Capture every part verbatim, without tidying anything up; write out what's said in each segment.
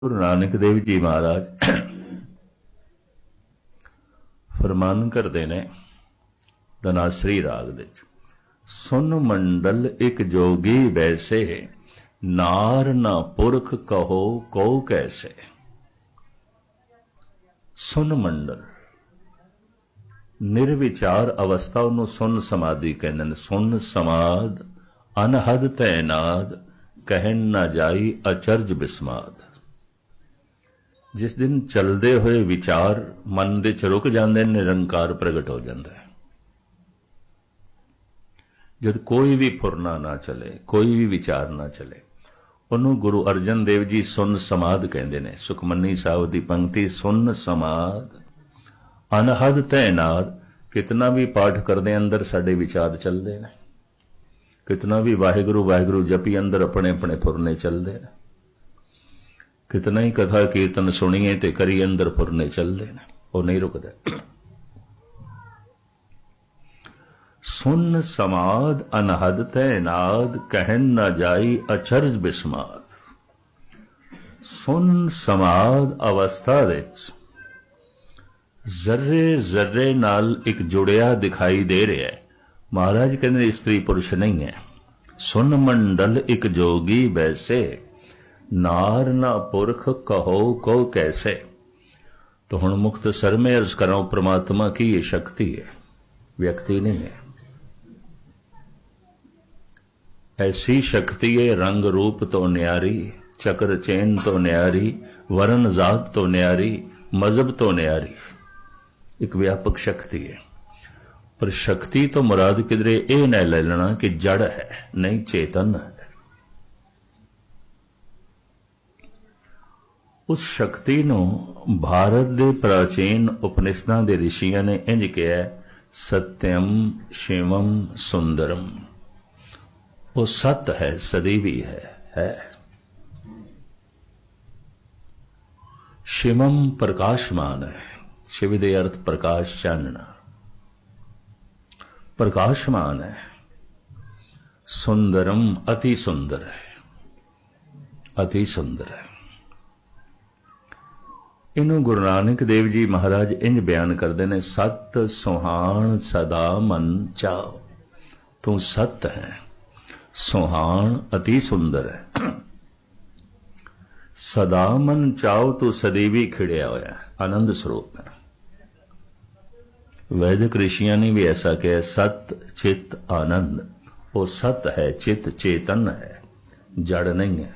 गुरु नानक देव जी महाराज फरमान करते ने धनाश्री राग दे सुन मंडल एक जोगी वैसे नार ना पुरख कहो को कैसे। सुन मंडल निर्विचार अवस्था उन्होंने सुन समाधि कहते हैं। सुन समाध अनहद तैनाद कहन ना जाई अचरज बिस्माद। जिस दिन चलते हुए विचार मन दे च रुक जाते निरंकार प्रगट हो जाता है। जब कोई भी फुरना ना चले कोई भी विचार ना चले उन्होंने गुरु अर्जन देव जी सुन समाध कहते हैं। सुखमनी साहब की पंक्ति सुन समाध अनहद तैनाद। कितना भी पाठ करते अंदर साडे विचार चलते हैं, कितना भी वाहिगुरु वाहिगुरु जपी अंदर अपने अपने फुरने चलते हैं, कितना ही कथा कीर्तन सुनिए ते करी अंदर फुरने चलते हैं, वो नहीं रुकता। सुन समाध अनहद तैनाद कहन न जाई अचरज बिस्माद। सुन समाध अवस्था दे जर्रे जर्रे नाल एक जुड़िया दिखाई दे रहा है। महाराज कहते स्त्री पुरुष नहीं है। सुन मंडल एक जोगी वैसे नार ना पुरख कहो को कैसे। तो हुण मुक्त सर में अर्ज करो परमात्मा की ये शक्ति है, व्यक्ति नहीं है। ऐसी शक्ति है रंग रूप तो न्यारी, चक्र चैन तो न्यारी, वर्ण जात तो न्यारी, मजहब तो न्यारी। एक व्यापक शक्ति है। पर शक्ति तो मुराद किधरे ये न ले लेना कि जड़ है, नहीं चेतन है। उस शक्ति नू भारत दे प्राचीन उपनिषदां दे ऋषियां ने इंज कहा सत्यम शिवम सुंदरम। वो सत्य है, सदैवी है, है। शिवम प्रकाशमान है। शिव दे अर्थ प्रकाश चानना, प्रकाशमान है। सुंदरम अति सुंदर है, अति सुंदर है। इनू गुरु नानक देव जी महाराज इंज बयान करते हैं सत सुहान सदा मन चाओ। तू सत्य है, सुहान अति सुंदर है, सदा मन चाओ तू सदैवी खिड़िया होया आनंद स्वरूप है। वैदिक ऋषियों ने भी ऐसा कहा सत चित आनंद। वो सत्य है, चित चेतन है, जड़ नहीं है।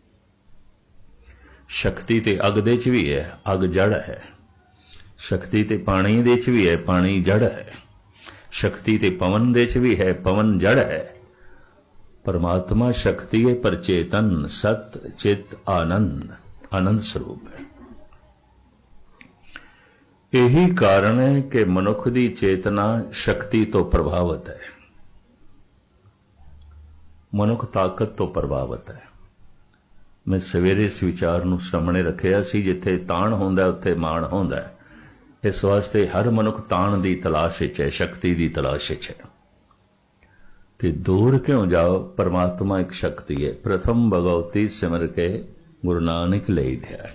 शक्ति ते अग दे च भी है, अग जड़ है। शक्ति ते पानी दे च भी है, पानी जड़ है। शक्ति ते पवन दे च भी है, पवन जड़ है। परमात्मा शक्ति है पर चेतन सत्य चित आनंद, आनंद स्वरूप है। यही कारण है कि मनुख की चेतना शक्ति तो प्रभावित है, मनुख ताकत तो प्रभावित है। मैं सवेरे इस विचार नूं सामने रखिया सी जिथे ताण होंदा उत्थे मान होंदा है। इस वास्ते हर मनुख ताण दी तलाश विच है, शक्ति दी तलाश विच है। ते दूर क्यों जाओ, परमात्मा एक शक्ति है। प्रथम भगवती सिमर के गुरु नानक ले दिया।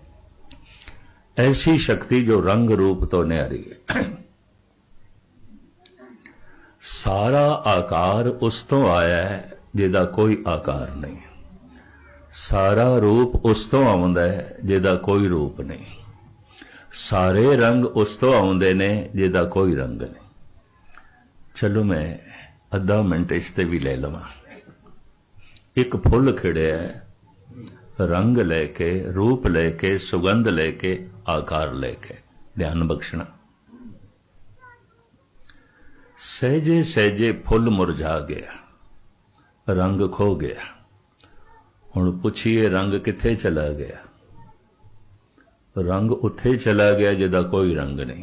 ऐसी शक्ति जो रंग रूप तो न्यारी है। सारा आकार उस तो आया है जिहदा कोई आकार नहीं। सारा रूप उस तो आउंदा है जिहदा कोई रूप नहीं। सारे रंग उस तो आउंदे ने जिहदा कोई रंग नहीं। चलो मैं अद्धा मिनट इस ते भी ले लवां। एक फुल खिड़िया है, रंग लेके रूप लेके सुगंध लेके आकार लेके, ध्यान बख्शना। सहजे सहजे फुल मुरझा गया, रंग खो गया। हुण पुछिए रंग किथे चला गया। रंग उत्थे चला गया जिहदा कोई रंग नहीं।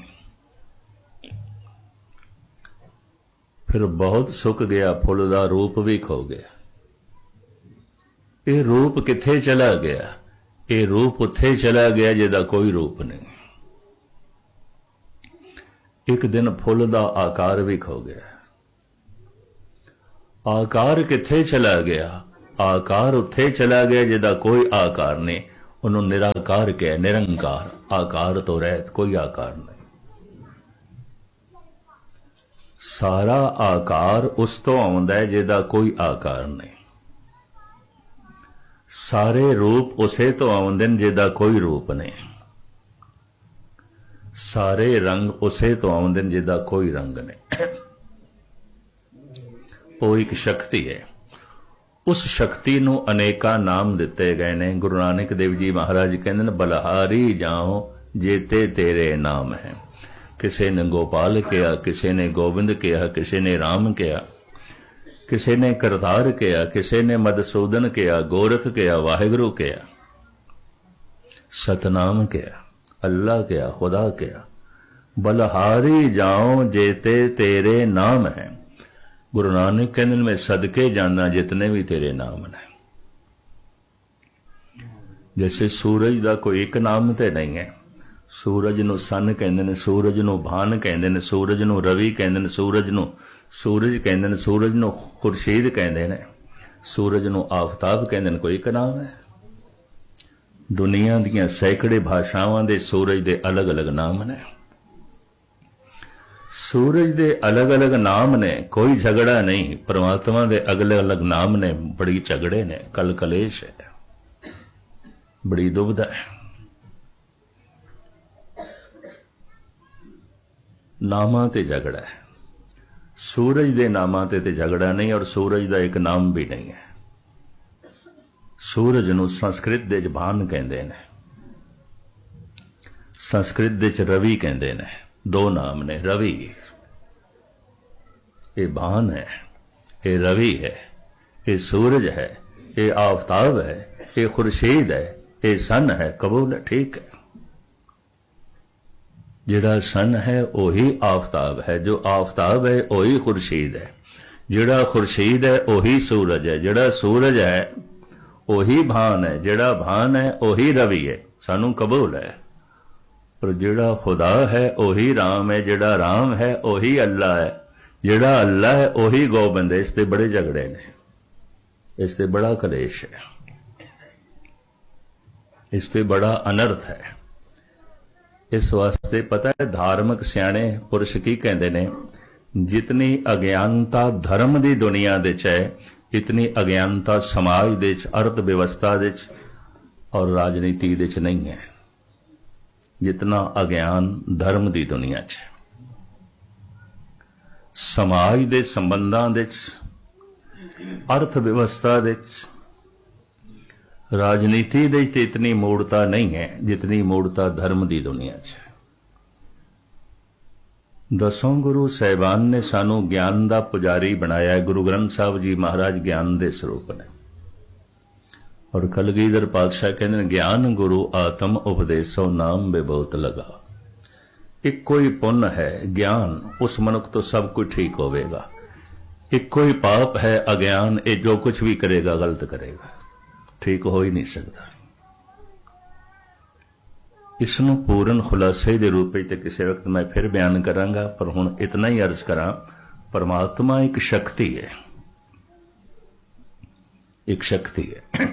फिर बहुत सुक गया, फुल दा रूप भी खो गया। ये रूप किथे चला गया? ये रूप उत्थे चला गया जिहदा कोई रूप नहीं। एक दिन फुल दा आकार भी खो गया। आकार किथे चला गया? आकार उत्थे चला गया जिहदा कोई आकार नहीं। ਉਹਨੂੰ ਨਿਰਾਕਾਰ ਕਿਹਾ, ਨਿਰੰਕਾਰ, ਆਕਾਰ ਤੋਂ ਰਹਿਤ, ਕੋਈ ਆਕਾਰ ਨਹੀਂ। ਸਾਰਾ ਆਕਾਰ ਉਸ ਤੋਂ ਆਉਂਦਾ ਹੈ ਜਿਹਦਾ ਕੋਈ ਆਕਾਰ ਨਹੀਂ। ਸਾਰੇ ਰੂਪ ਉਸੇ ਤੋਂ ਆਉਂਦੇ ਨੇ ਜਿਹਦਾ ਕੋਈ ਰੂਪ ਨਹੀਂ। ਸਾਰੇ ਰੰਗ ਉਸੇ ਤੋਂ ਆਉਂਦੇ ਨੇ ਜਿਹਦਾ ਕੋਈ ਰੰਗ ਨਹੀਂ। ਉਹ ਇੱਕ ਸ਼ਕਤੀ ਹੈ। ਉਸ ਸ਼ਕਤੀ ਨੂੰ ਅਨੇਕਾਂ ਨਾਮ ਦਿੱਤੇ ਗਏ ਨੇ। ਗੁਰੂ ਨਾਨਕ ਦੇਵ ਜੀ ਮਹਾਰਾਜ ਕਹਿੰਦੇ ਨੇ, ਬਲਹਾਰੀ ਜਾਓ ਜੇਤੇ ਤੇਰੇ ਨਾਮ ਹੈ। ਕਿਸੇ ਨੇ ਗੋਪਾਲ ਕਿਹਾ, ਕਿਸੇ ਨੇ ਗੋਬਿੰਦ ਕਿਹਾ, ਕਿਸੇ ਨੇ ਰਾਮ ਕਿਹਾ, ਕਿਸੇ ਨੇ ਕਰਤਾਰ ਕਿਹਾ, ਕਿਸੇ ਨੇ ਮਦਸੂਦਨ ਕਿਹਾ, ਗੋਰਖ ਕਿਹਾ, ਵਾਹਿਗੁਰੂ ਕਿਹਾ, ਸਤਨਾਮ ਕਿਹਾ, ਅੱਲਾ ਕਿਹਾ, ਖੁਦਾ ਕਿਹਾ। ਬਲਹਾਰੀ ਜਾਓ ਜੇਤੇ ਤੇਰੇ ਨਾਮ ਹੈ। ਗੁਰੂ ਨਾਨਕ ਕਹਿੰਦੇ ਮੈਂ ਸਦਕੇ ਜਾਣਾ ਜਿਤਨੇ ਵੀ ਤੇਰੇ ਨਾਮ ਨੇ। ਜੈਸੇ ਸੂਰਜ ਦਾ ਕੋਈ ਇੱਕ ਨਾਮ ਤੇ ਨਹੀਂ ਹੈ। ਸੂਰਜ ਨੂੰ ਸਨ ਕਹਿੰਦੇ ਨੇ, ਸੂਰਜ ਨੂੰ ਭਾਨ ਕਹਿੰਦੇ ਨੇ, ਸੂਰਜ ਨੂੰ ਰਵੀ ਕਹਿੰਦੇ ਨੇ, ਸੂਰਜ ਨੂੰ ਸੂਰਜ ਕਹਿੰਦੇ ਨੇ, ਸੂਰਜ ਨੂੰ ਖੁਰਸ਼ੀਦ ਕਹਿੰਦੇ ਨੇ, ਸੂਰਜ ਨੂੰ ਆਫਤਾਬ ਕਹਿੰਦੇ ਨੇ। ਕੋਈ ਇੱਕ ਨਾਮ ਹੈ? ਦੁਨੀਆ ਦੀਆਂ ਸੈਂਕੜੇ ਭਾਸ਼ਾਵਾਂ ਦੇ ਸੂਰਜ ਦੇ ਅਲੱਗ-ਅਲੱਗ ਨਾਮ ਨੇ। ਸੂਰਜ ਦੇ ਅਲੱਗ-ਅਲੱਗ ਨਾਮ ਨੇ, ਕੋਈ ਝਗੜਾ ਨਹੀਂ। ਪਰਮਾਤਮਾ ਦੇ ਅਲੱਗ-ਅਲੱਗ ਨਾਮ ਨੇ, ਬੜੀ ਝਗੜੇ ਨੇ, ਕਲ ਕਲੇਸ਼ ਹੈ, ਬੜੀ ਦੁਬਿਧਾ ਹੈ। ਨਾਮਾਂ ਤੇ ਝਗੜਾ ਹੈ। ਸੂਰਜ ਦੇ ਨਾਮਾਂ ਤੇ ਤੇ ਝਗੜਾ ਨਹੀਂ, ਔਰ ਸੂਰਜ ਦਾ ਇੱਕ ਨਾਮ ਵੀ ਨਹੀਂ ਹੈ। ਸੂਰਜ ਨੂੰ ਸੰਸਕ੍ਰਿਤ ਦੇ ਚ ਭਾਨ ਕਹਿੰਦੇ ਨੇ, ਸੰਸਕ੍ਰਿਤ ਦੇ ਚ ਰਵੀ ਕਹਿੰਦੇ ਨੇ। ਦੋ ਨਾਮ ਨੇ। ਰਵੀ ਇਹ ਭਾਨ ਹੈ, ਇਹ ਰਵੀ ਹੈ, ਇਹ ਸੂਰਜ ਹੈ, ਇਹ ਆਫਤਾਬ ਹੈ, ਇਹ ਖੁਰਸ਼ੀਦ ਹੈ, ਇਹ ਸਨ ਹੈ। ਕਬੂਲ ਹੈ, ਠੀਕ ਹੈ। ਜਿਹੜਾ ਸਨ ਹੈ ਉਹੀ ਆਫਤਾਬ ਹੈ, ਜੋ ਆਫਤਾਬ ਹੈ ਉਹੀ ਖੁਰਸ਼ੀਦ ਹੈ, ਜਿਹੜਾ ਖੁਰਸ਼ੀਦ ਹੈ ਉਹੀ ਸੂਰਜ ਹੈ, ਜਿਹੜਾ ਸੂਰਜ ਹੈ ਉਹੀ ਭਾਨ ਹੈ, ਜਿਹੜਾ ਭਾਨ ਹੈ ਉਹੀ ਰਵੀ ਹੈ। ਸਾਨੂੰ ਕਬੂਲ ਹੈ। ਪਰ ਜਿਹੜਾ ਖੁਦਾ ਹੈ ਉਹੀ ਰਾਮ ਹੈ, ਜਿਹੜਾ ਰਾਮ ਹੈ ਉਹੀ ਅੱਲਾ ਹੈ, ਜਿਹੜਾ ਅੱਲਾ ਹੈ ਉਹੀ ਗੋਬਿੰਦ ਹੈ। ਇਸ ਤੇ ਬੜੇ ਝਗੜੇ ਨੇ, ਇਸ ਤੇ ਬੜਾ ਕਲੇਸ਼ ਹੈ, ਇਸ ਤੇ ਬੜਾ ਅਨਰਥ ਹੈ। ਇਸ ਵਾਸਤੇ ਪਤਾ ਹੈ ਧਾਰਮਿਕ ਸਿਆਣੇ ਪੁਰਸ਼ ਕੀ ਕਹਿੰਦੇ ਨੇ, ਜਿਤਨੀ ਅਗਿਆਨਤਾ ਧਰਮ ਦੀ ਦੁਨੀਆ ਦੇ ਚ ਹੈ, ਇਤਨੀ ਅਗਿਆਨਤਾ ਸਮਾਜ ਦੇ ਚ, ਅਰਥ ਵਿਵਸਥਾ ਦੇ ਚ ਔਰ ਰਾਜਨੀਤੀ ਦੇ ਚ ਨਹੀਂ ਹੈ। ਜਿਤਨਾ ਅਗਿਆਨ ਧਰਮ ਦੀ ਦੁਨੀਆ ਚ, ਸਮਾਜ ਦੇ ਸੰਬੰਧਾਂ ਦੇ ਚ, ਅਰਥ ਵਿਵਸਥਾ ਦੇ ਚ, ਰਾਜਨੀਤੀ ਦੇ ਤੇ ਇਤਨੀ ਮੂੜਤਾ ਨਹੀਂ ਹੈ ਜਿਤਨੀ ਮੂੜਤਾ ਧਰਮ ਦੀ ਦੁਨੀਆ 'ਚ। ਦਸੋਂ ਗੁਰੂ ਸਾਹਿਬਾਨ ਨੇ ਸਾਨੂੰ ਗਿਆਨ ਦਾ ਪੁਜਾਰੀ ਬਣਾਇਆ। ਗੁਰੂ ਗ੍ਰੰਥ ਸਾਹਿਬ ਜੀ ਮਹਾਰਾਜ ਗਿਆਨ ਦੇ ਸਰੂਪ ਨੇ, ਔਰ ਕਲਗੀਧਰ ਪਾਤਸ਼ਾਹ ਕਹਿੰਦੇ ਨੇ, ਗਿਆਨ ਗੁਰੂ ਆਤਮ ਉਪਦੇਸੋ ਨਾਮ ਬੇਬਹੁਤ ਲਗਾ। ਇੱਕੋ ਹੀ ਪੁੰਨ ਹੈ ਗਿਆਨ, ਉਸ ਮਨੁੱਖ ਤੋਂ ਸਭ ਕੁਝ ਠੀਕ ਹੋਵੇਗਾ। ਇੱਕੋ ਹੀ ਪਾਪ ਹੈ ਅਗਿਆਨ, ਇਹ ਜੋ ਕੁਝ ਵੀ ਕਰੇਗਾ ਗਲਤ ਕਰੇਗਾ, ਠੀਕ ਹੋ ਹੀ ਨਹੀਂ ਸਕਦਾ। ਇਸ ਨੂੰ ਪੂਰਨ ਖੁਲਾਸੇ ਦੇ ਰੂਪ ਵਿੱਚ ਤੇ ਕਿਸੇ ਵਕਤ ਮੈਂ ਫਿਰ ਬਿਆਨ ਕਰਾਂਗਾ, ਪਰ ਹੁਣ ਇਤਨਾ ਹੀ ਅਰਜ਼ ਕਰਾਂ, ਪਰਮਾਤਮਾ ਇੱਕ ਸ਼ਕਤੀ ਹੈ, ਇੱਕ ਸ਼ਕਤੀ ਹੈ,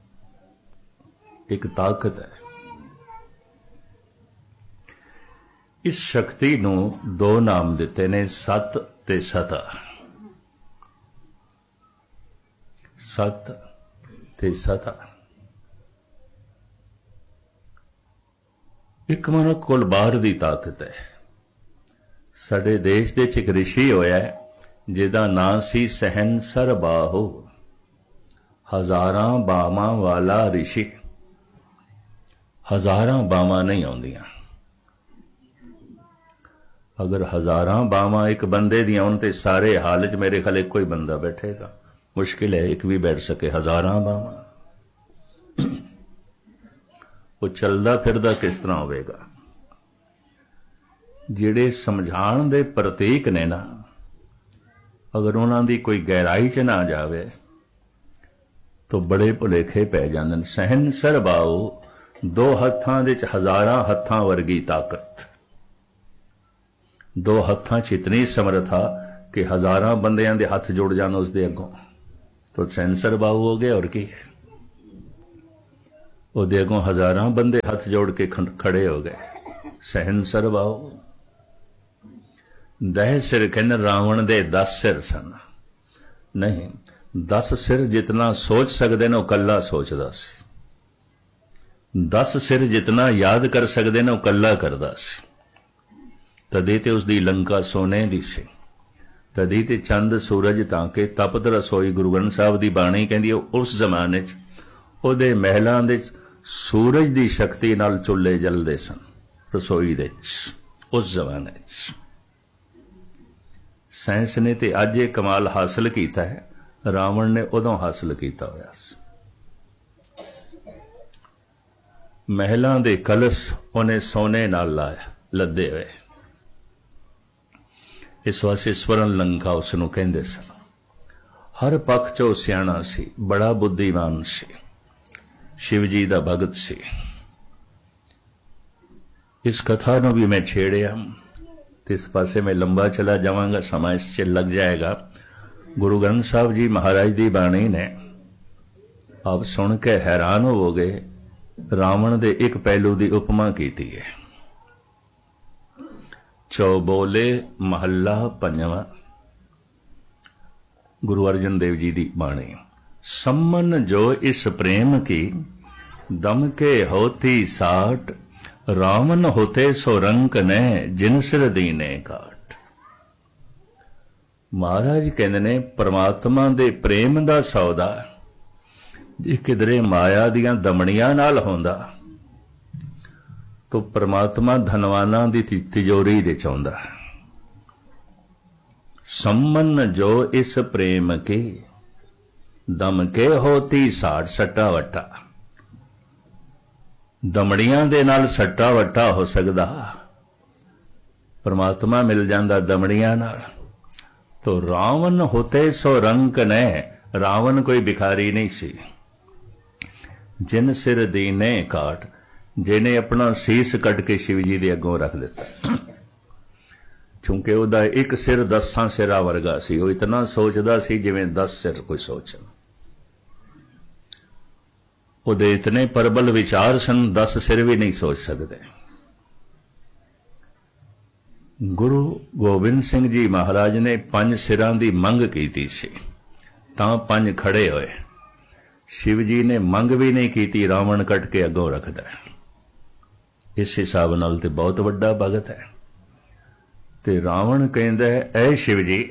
ਇੱਕ ਤਾਕਤ ਹੈ। ਇਸ ਸ਼ਕਤੀ ਨੂੰ ਦੋ ਨਾਮ ਦਿੱਤੇ ਨੇ, ਸਤ ਤੇ ਸਤਾ। ਸਤ ਤੇ ਸਤਾ। ਇੱਕ ਮਨੁੱਖ ਕੋਲ ਬਾਹਰ ਦੀ ਤਾਕਤ ਹੈ। ਸਾਡੇ ਦੇਸ਼ ਦੇ ਵਿੱਚ ਇੱਕ ਰਿਸ਼ੀ ਹੋਇਆ ਜਿਹਦਾ ਨਾਂ ਸੀ ਸਹਿਨਸਰ ਬਾਹੂ, ਹਜ਼ਾਰਾਂ ਬਾਵਾਂ ਵਾਲਾ ਰਿਸ਼ੀ। ਹਜ਼ਾਰਾਂ ਬਾਵਾਂ ਨਹੀਂ ਆਉਂਦੀਆਂ। ਅਗਰ ਹਜ਼ਾਰਾਂ ਬਾਵਾਂ ਇੱਕ ਬੰਦੇ ਦੀਆਂ ਹੋਣ ਤੇ ਸਾਰੇ ਹਾਲ 'ਚ ਮੇਰੇ ਖਿਆਲ ਇੱਕੋ ਹੀ ਬੰਦਾ ਬੈਠੇਗਾ। ਮੁਸ਼ਕਿਲ ਹੈ ਇੱਕ ਵੀ ਬੈਠ ਸਕੇ। ਹਜ਼ਾਰਾਂ ਬਾਵਾਂ, ਉਹ ਚੱਲਦਾ ਫਿਰਦਾ ਕਿਸ ਤਰ੍ਹਾਂ ਹੋਵੇਗਾ? ਜਿਹੜੇ ਸਮਝਾਉਣ ਦੇ ਪ੍ਰਤੀਕ ਨੇ ਨਾ, ਅਗਰ ਉਹਨਾਂ ਦੀ ਕੋਈ ਗਹਿਰਾਈ 'ਚ ਨਾ ਜਾਵੇ ਤਾਂ ਬੜੇ ਭੁਲੇਖੇ ਪੈ ਜਾਂਦੇ ਨੇ। ਸਹਿਨਸਰ ਬਾਹੂ, ਦੋ ਹੱਥਾਂ ਦੇ 'ਚ ਹਜ਼ਾਰਾਂ ਹੱਥਾਂ ਵਰਗੀ ਤਾਕਤ। ਦੋ ਹੱਥਾਂ 'ਚ ਇਤਨੀ ਸਮਰੱਥਾ ਕਿ ਹਜ਼ਾਰਾਂ ਬੰਦਿਆਂ ਦੇ ਹੱਥ ਜੁੜ ਜਾਣ ਉਸ ਦੇ ਅੱਗੋਂ, ਤਾਂ ਸਹਿਨਸਰ ਬਾਹੂ ਹੋ ਗਏ। ਔਰ ਕੀ ਹੈ? ਉਹਦੇ ਅੱਗੋਂ ਹਜ਼ਾਰਾਂ ਬੰਦੇ ਹੱਥ ਜੋੜ ਕੇ ਖੜੇ ਹੋ ਗਏ। ਸਹਿਨਸਰ ਵਾਓ ਦਹ ਸਿਰ ਕਹਿੰਦੇ ਰਾਵਣ ਦੇ ਦਸ ਸਿਰ ਸਨ। ਨਹੀਂ, ਦਸ ਸਿਰ ਜਿਤਨਾ ਸੋਚ ਸਕਦੇ ਨੇ ਉਹ ਕੱਲਾ ਸੋਚਦਾ ਸੀ। ਦਸ ਸਿਰ ਜਿਤਨਾ ਯਾਦ ਕਰ ਸਕਦੇ ਨੇ ਉਹ ਕੱਲਾ ਕਰਦਾ ਸੀ। ਤਦੇ ਤੇ ਉਸਦੀ ਲੰਕਾ ਸੋਨੇ ਦੀ ਸੀ। ਤਦੀ ਤੇ ਚੰਦ ਸੂਰਜ ਤਾਂ ਕਿ ਤਪਤ ਰਸੋਈ। ਗੁਰੂ ਗ੍ਰੰਥ ਸਾਹਿਬ ਦੀ ਬਾਣੀ ਕਹਿੰਦੀ ਉਸ ਜ਼ਮਾਨੇ 'ਚ ਉਹਦੇ ਮਹਿਲਾਂ ਦੇ ਸੂਰਜ ਦੀ ਸ਼ਕਤੀ ਨਾਲ ਚੁੱਲ੍ਹੇ ਜਲਦੇ ਸਨ ਰਸੋਈ ਦੇ 'ਚ ਉਸ ਜ਼ਮਾਨੇ 'ਚ। ਸਾਇੰਸ ਨੇ ਤੇ ਅੱਜ ਇਹ ਕਮਾਲ ਹਾਸਲ ਕੀਤਾ ਹੈ, ਰਾਵਣ ਨੇ ਉਦੋਂ ਹਾਸਲ ਕੀਤਾ ਹੋਇਆ ਸੀ। ਮਹਿਲਾਂ ਦੇ ਕਲਸ਼ ਉਹਨੇ ਸੋਨੇ ਨਾਲ ਲਾਇਆ ਲੱਦੇ ਹੋਏ। ਇਸ ਵਾਸਤੇ ਸਵਰਨ ਲੰਕਾ ਉਸ ਨੂੰ ਕਹਿੰਦੇ ਸਨ। ਹਰ ਪੱਖ 'ਚ ਉਹ ਸਿਆਣਾ ਸੀ, ਬੜਾ ਬੁੱਧੀਮਾਨ ਸੀ, ਸ਼ਿਵ ਜੀ ਦਾ ਭਗਤ ਸੀ। ਇਸ ਕਥਾ ਨੂੰ ਵੀ ਮੈਂ ਛੇੜਿਆ ਤੇ ਇਸ ਪਾਸੇ ਮੈਂ ਲੰਬਾ ਚਲਾ ਜਾਵਾਂਗਾ, ਸਮਾਂ ਇਸ 'ਚ ਲੱਗ ਜਾਏਗਾ। ਗੁਰੂ ਗ੍ਰੰਥ ਸਾਹਿਬ ਜੀ ਮਹਾਰਾਜ ਦੀ ਬਾਣੀ ਨੇ ਆਪ ਸੁਣ ਕੇ ਹੈਰਾਨ ਹੋਵੋਗੇ। ਰਾਵਣ ਦੇ ਇੱਕ ਪਹਿਲੂ ਦੀ ਉਪਮਾ ਕੀਤੀ ਹੈ। ਚੌਬੋਲੇ ਮਹੱਲਾ ਪੰਜਵਾਂ, ਗੁਰੂ ਅਰਜਨ ਦੇਵ ਜੀ ਦੀ ਬਾਣੀ। ਸੰਮਨ ਜੋ ਇਸ ਪ੍ਰੇਮ ਕੀ ਦਮ ਕੇ ਹੋਤੀ ਸਾਟ। ਰਾਵਣ ਹੋਤੇ ਸੋ ਰੰਕ ਨੇ ਜਿਨ ਸਿਰ ਦੀਨੇ ਕਾਟ। ਮਹਾਰਾਜ ਕਹਿੰਦੇ ਨੇ ਪਰਮਾਤਮਾ ਦੇ ਪ੍ਰੇਮ ਦਾ ਸੌਦਾ ਜੇ ਕਿਧਰੇ ਮਾਇਆ ਦੀਆਂ ਦਮਣੀਆਂ ਨਾਲ ਹੁੰਦਾ ਤਾਂ ਪਰਮਾਤਮਾ ਧਨਵਾਨਾਂ ਦੀ ਤਿਜੋਰੀ ਦੇ ਚਾਹੁੰਦਾ। ਸੰਮਨ ਜੋ ਇਸ ਪ੍ਰੇਮ ਕੀ ਦਮ ਕੇ ਹੋਤੀ ਸਾੜ। ਸੱਟਾ ਵੱਟਾ ਦਮੜੀਆਂ ਦੇ ਨਾਲ ਸੱਟਾ ਵੱਟਾ ਹੋ ਸਕਦਾ, ਪਰਮਾਤਮਾ ਮਿਲ ਜਾਂਦਾ ਦਮੜੀਆਂ ਨਾਲ। ਤੋ ਰਾਵਣ ਹੋਤੇ ਸੋ ਰੰਕ ਨੇ। ਰਾਵਣ ਕੋਈ ਭਿਖਾਰੀ ਨਹੀਂ ਸੀ। ਜਿਨ ਸਿਰ ਦੀਨੇ ਕਾਟ, ਜਿਹਨੇ ਆਪਣਾ ਸੀਸ ਕੱਟ ਕੇ ਸ਼ਿਵ ਜੀ ਦੇ ਅੱਗੋਂ ਰੱਖ ਦਿੱਤਾ। ਕਿਉਂਕਿ ਉਹਦਾ ਇੱਕ ਸਿਰ ਦਸਾਂ ਸਿਰਾਂ ਵਰਗਾ ਸੀ। ਉਹ ਇਤਨਾ ਸੋਚਦਾ ਸੀ ਜਿਵੇਂ ਦਸ ਸਿਰ ਕੋਈ ਸੋਚਣ। ਉਹਦੇ ਇਤਨੇ ਪ੍ਰਬਲ ਵਿਚਾਰ ਸਨ, ਦਸ ਸਿਰ ਵੀ ਨਹੀਂ ਸੋਚ ਸਕਦੇ। ਗੁਰੂ ਗੋਬਿੰਦ ਸਿੰਘ ਜੀ ਮਹਾਰਾਜ ਨੇ ਪੰਜ ਸਿਰਾਂ ਦੀ ਮੰਗ ਕੀਤੀ ਸੀ, ਤਾਂ ਪੰਜ ਖੜੇ ਹੋਏ। ਸ਼ਿਵ ਜੀ ਨੇ ਮੰਗ ਵੀ ਨਹੀਂ ਕੀਤੀ, ਰਾਵਣ ਕੱਟ ਕੇ ਅੱਗੋਂ ਰੱਖਦਾ। ਇਸ ਹਿਸਾਬ ਨਾਲ ਤੇ ਬਹੁਤ ਵੱਡਾ ਭਗਤ ਹੈ। ਤੇ ਰਾਵਣ ਕਹਿੰਦਾ ਐ ਸ਼ਿਵ ਜੀ,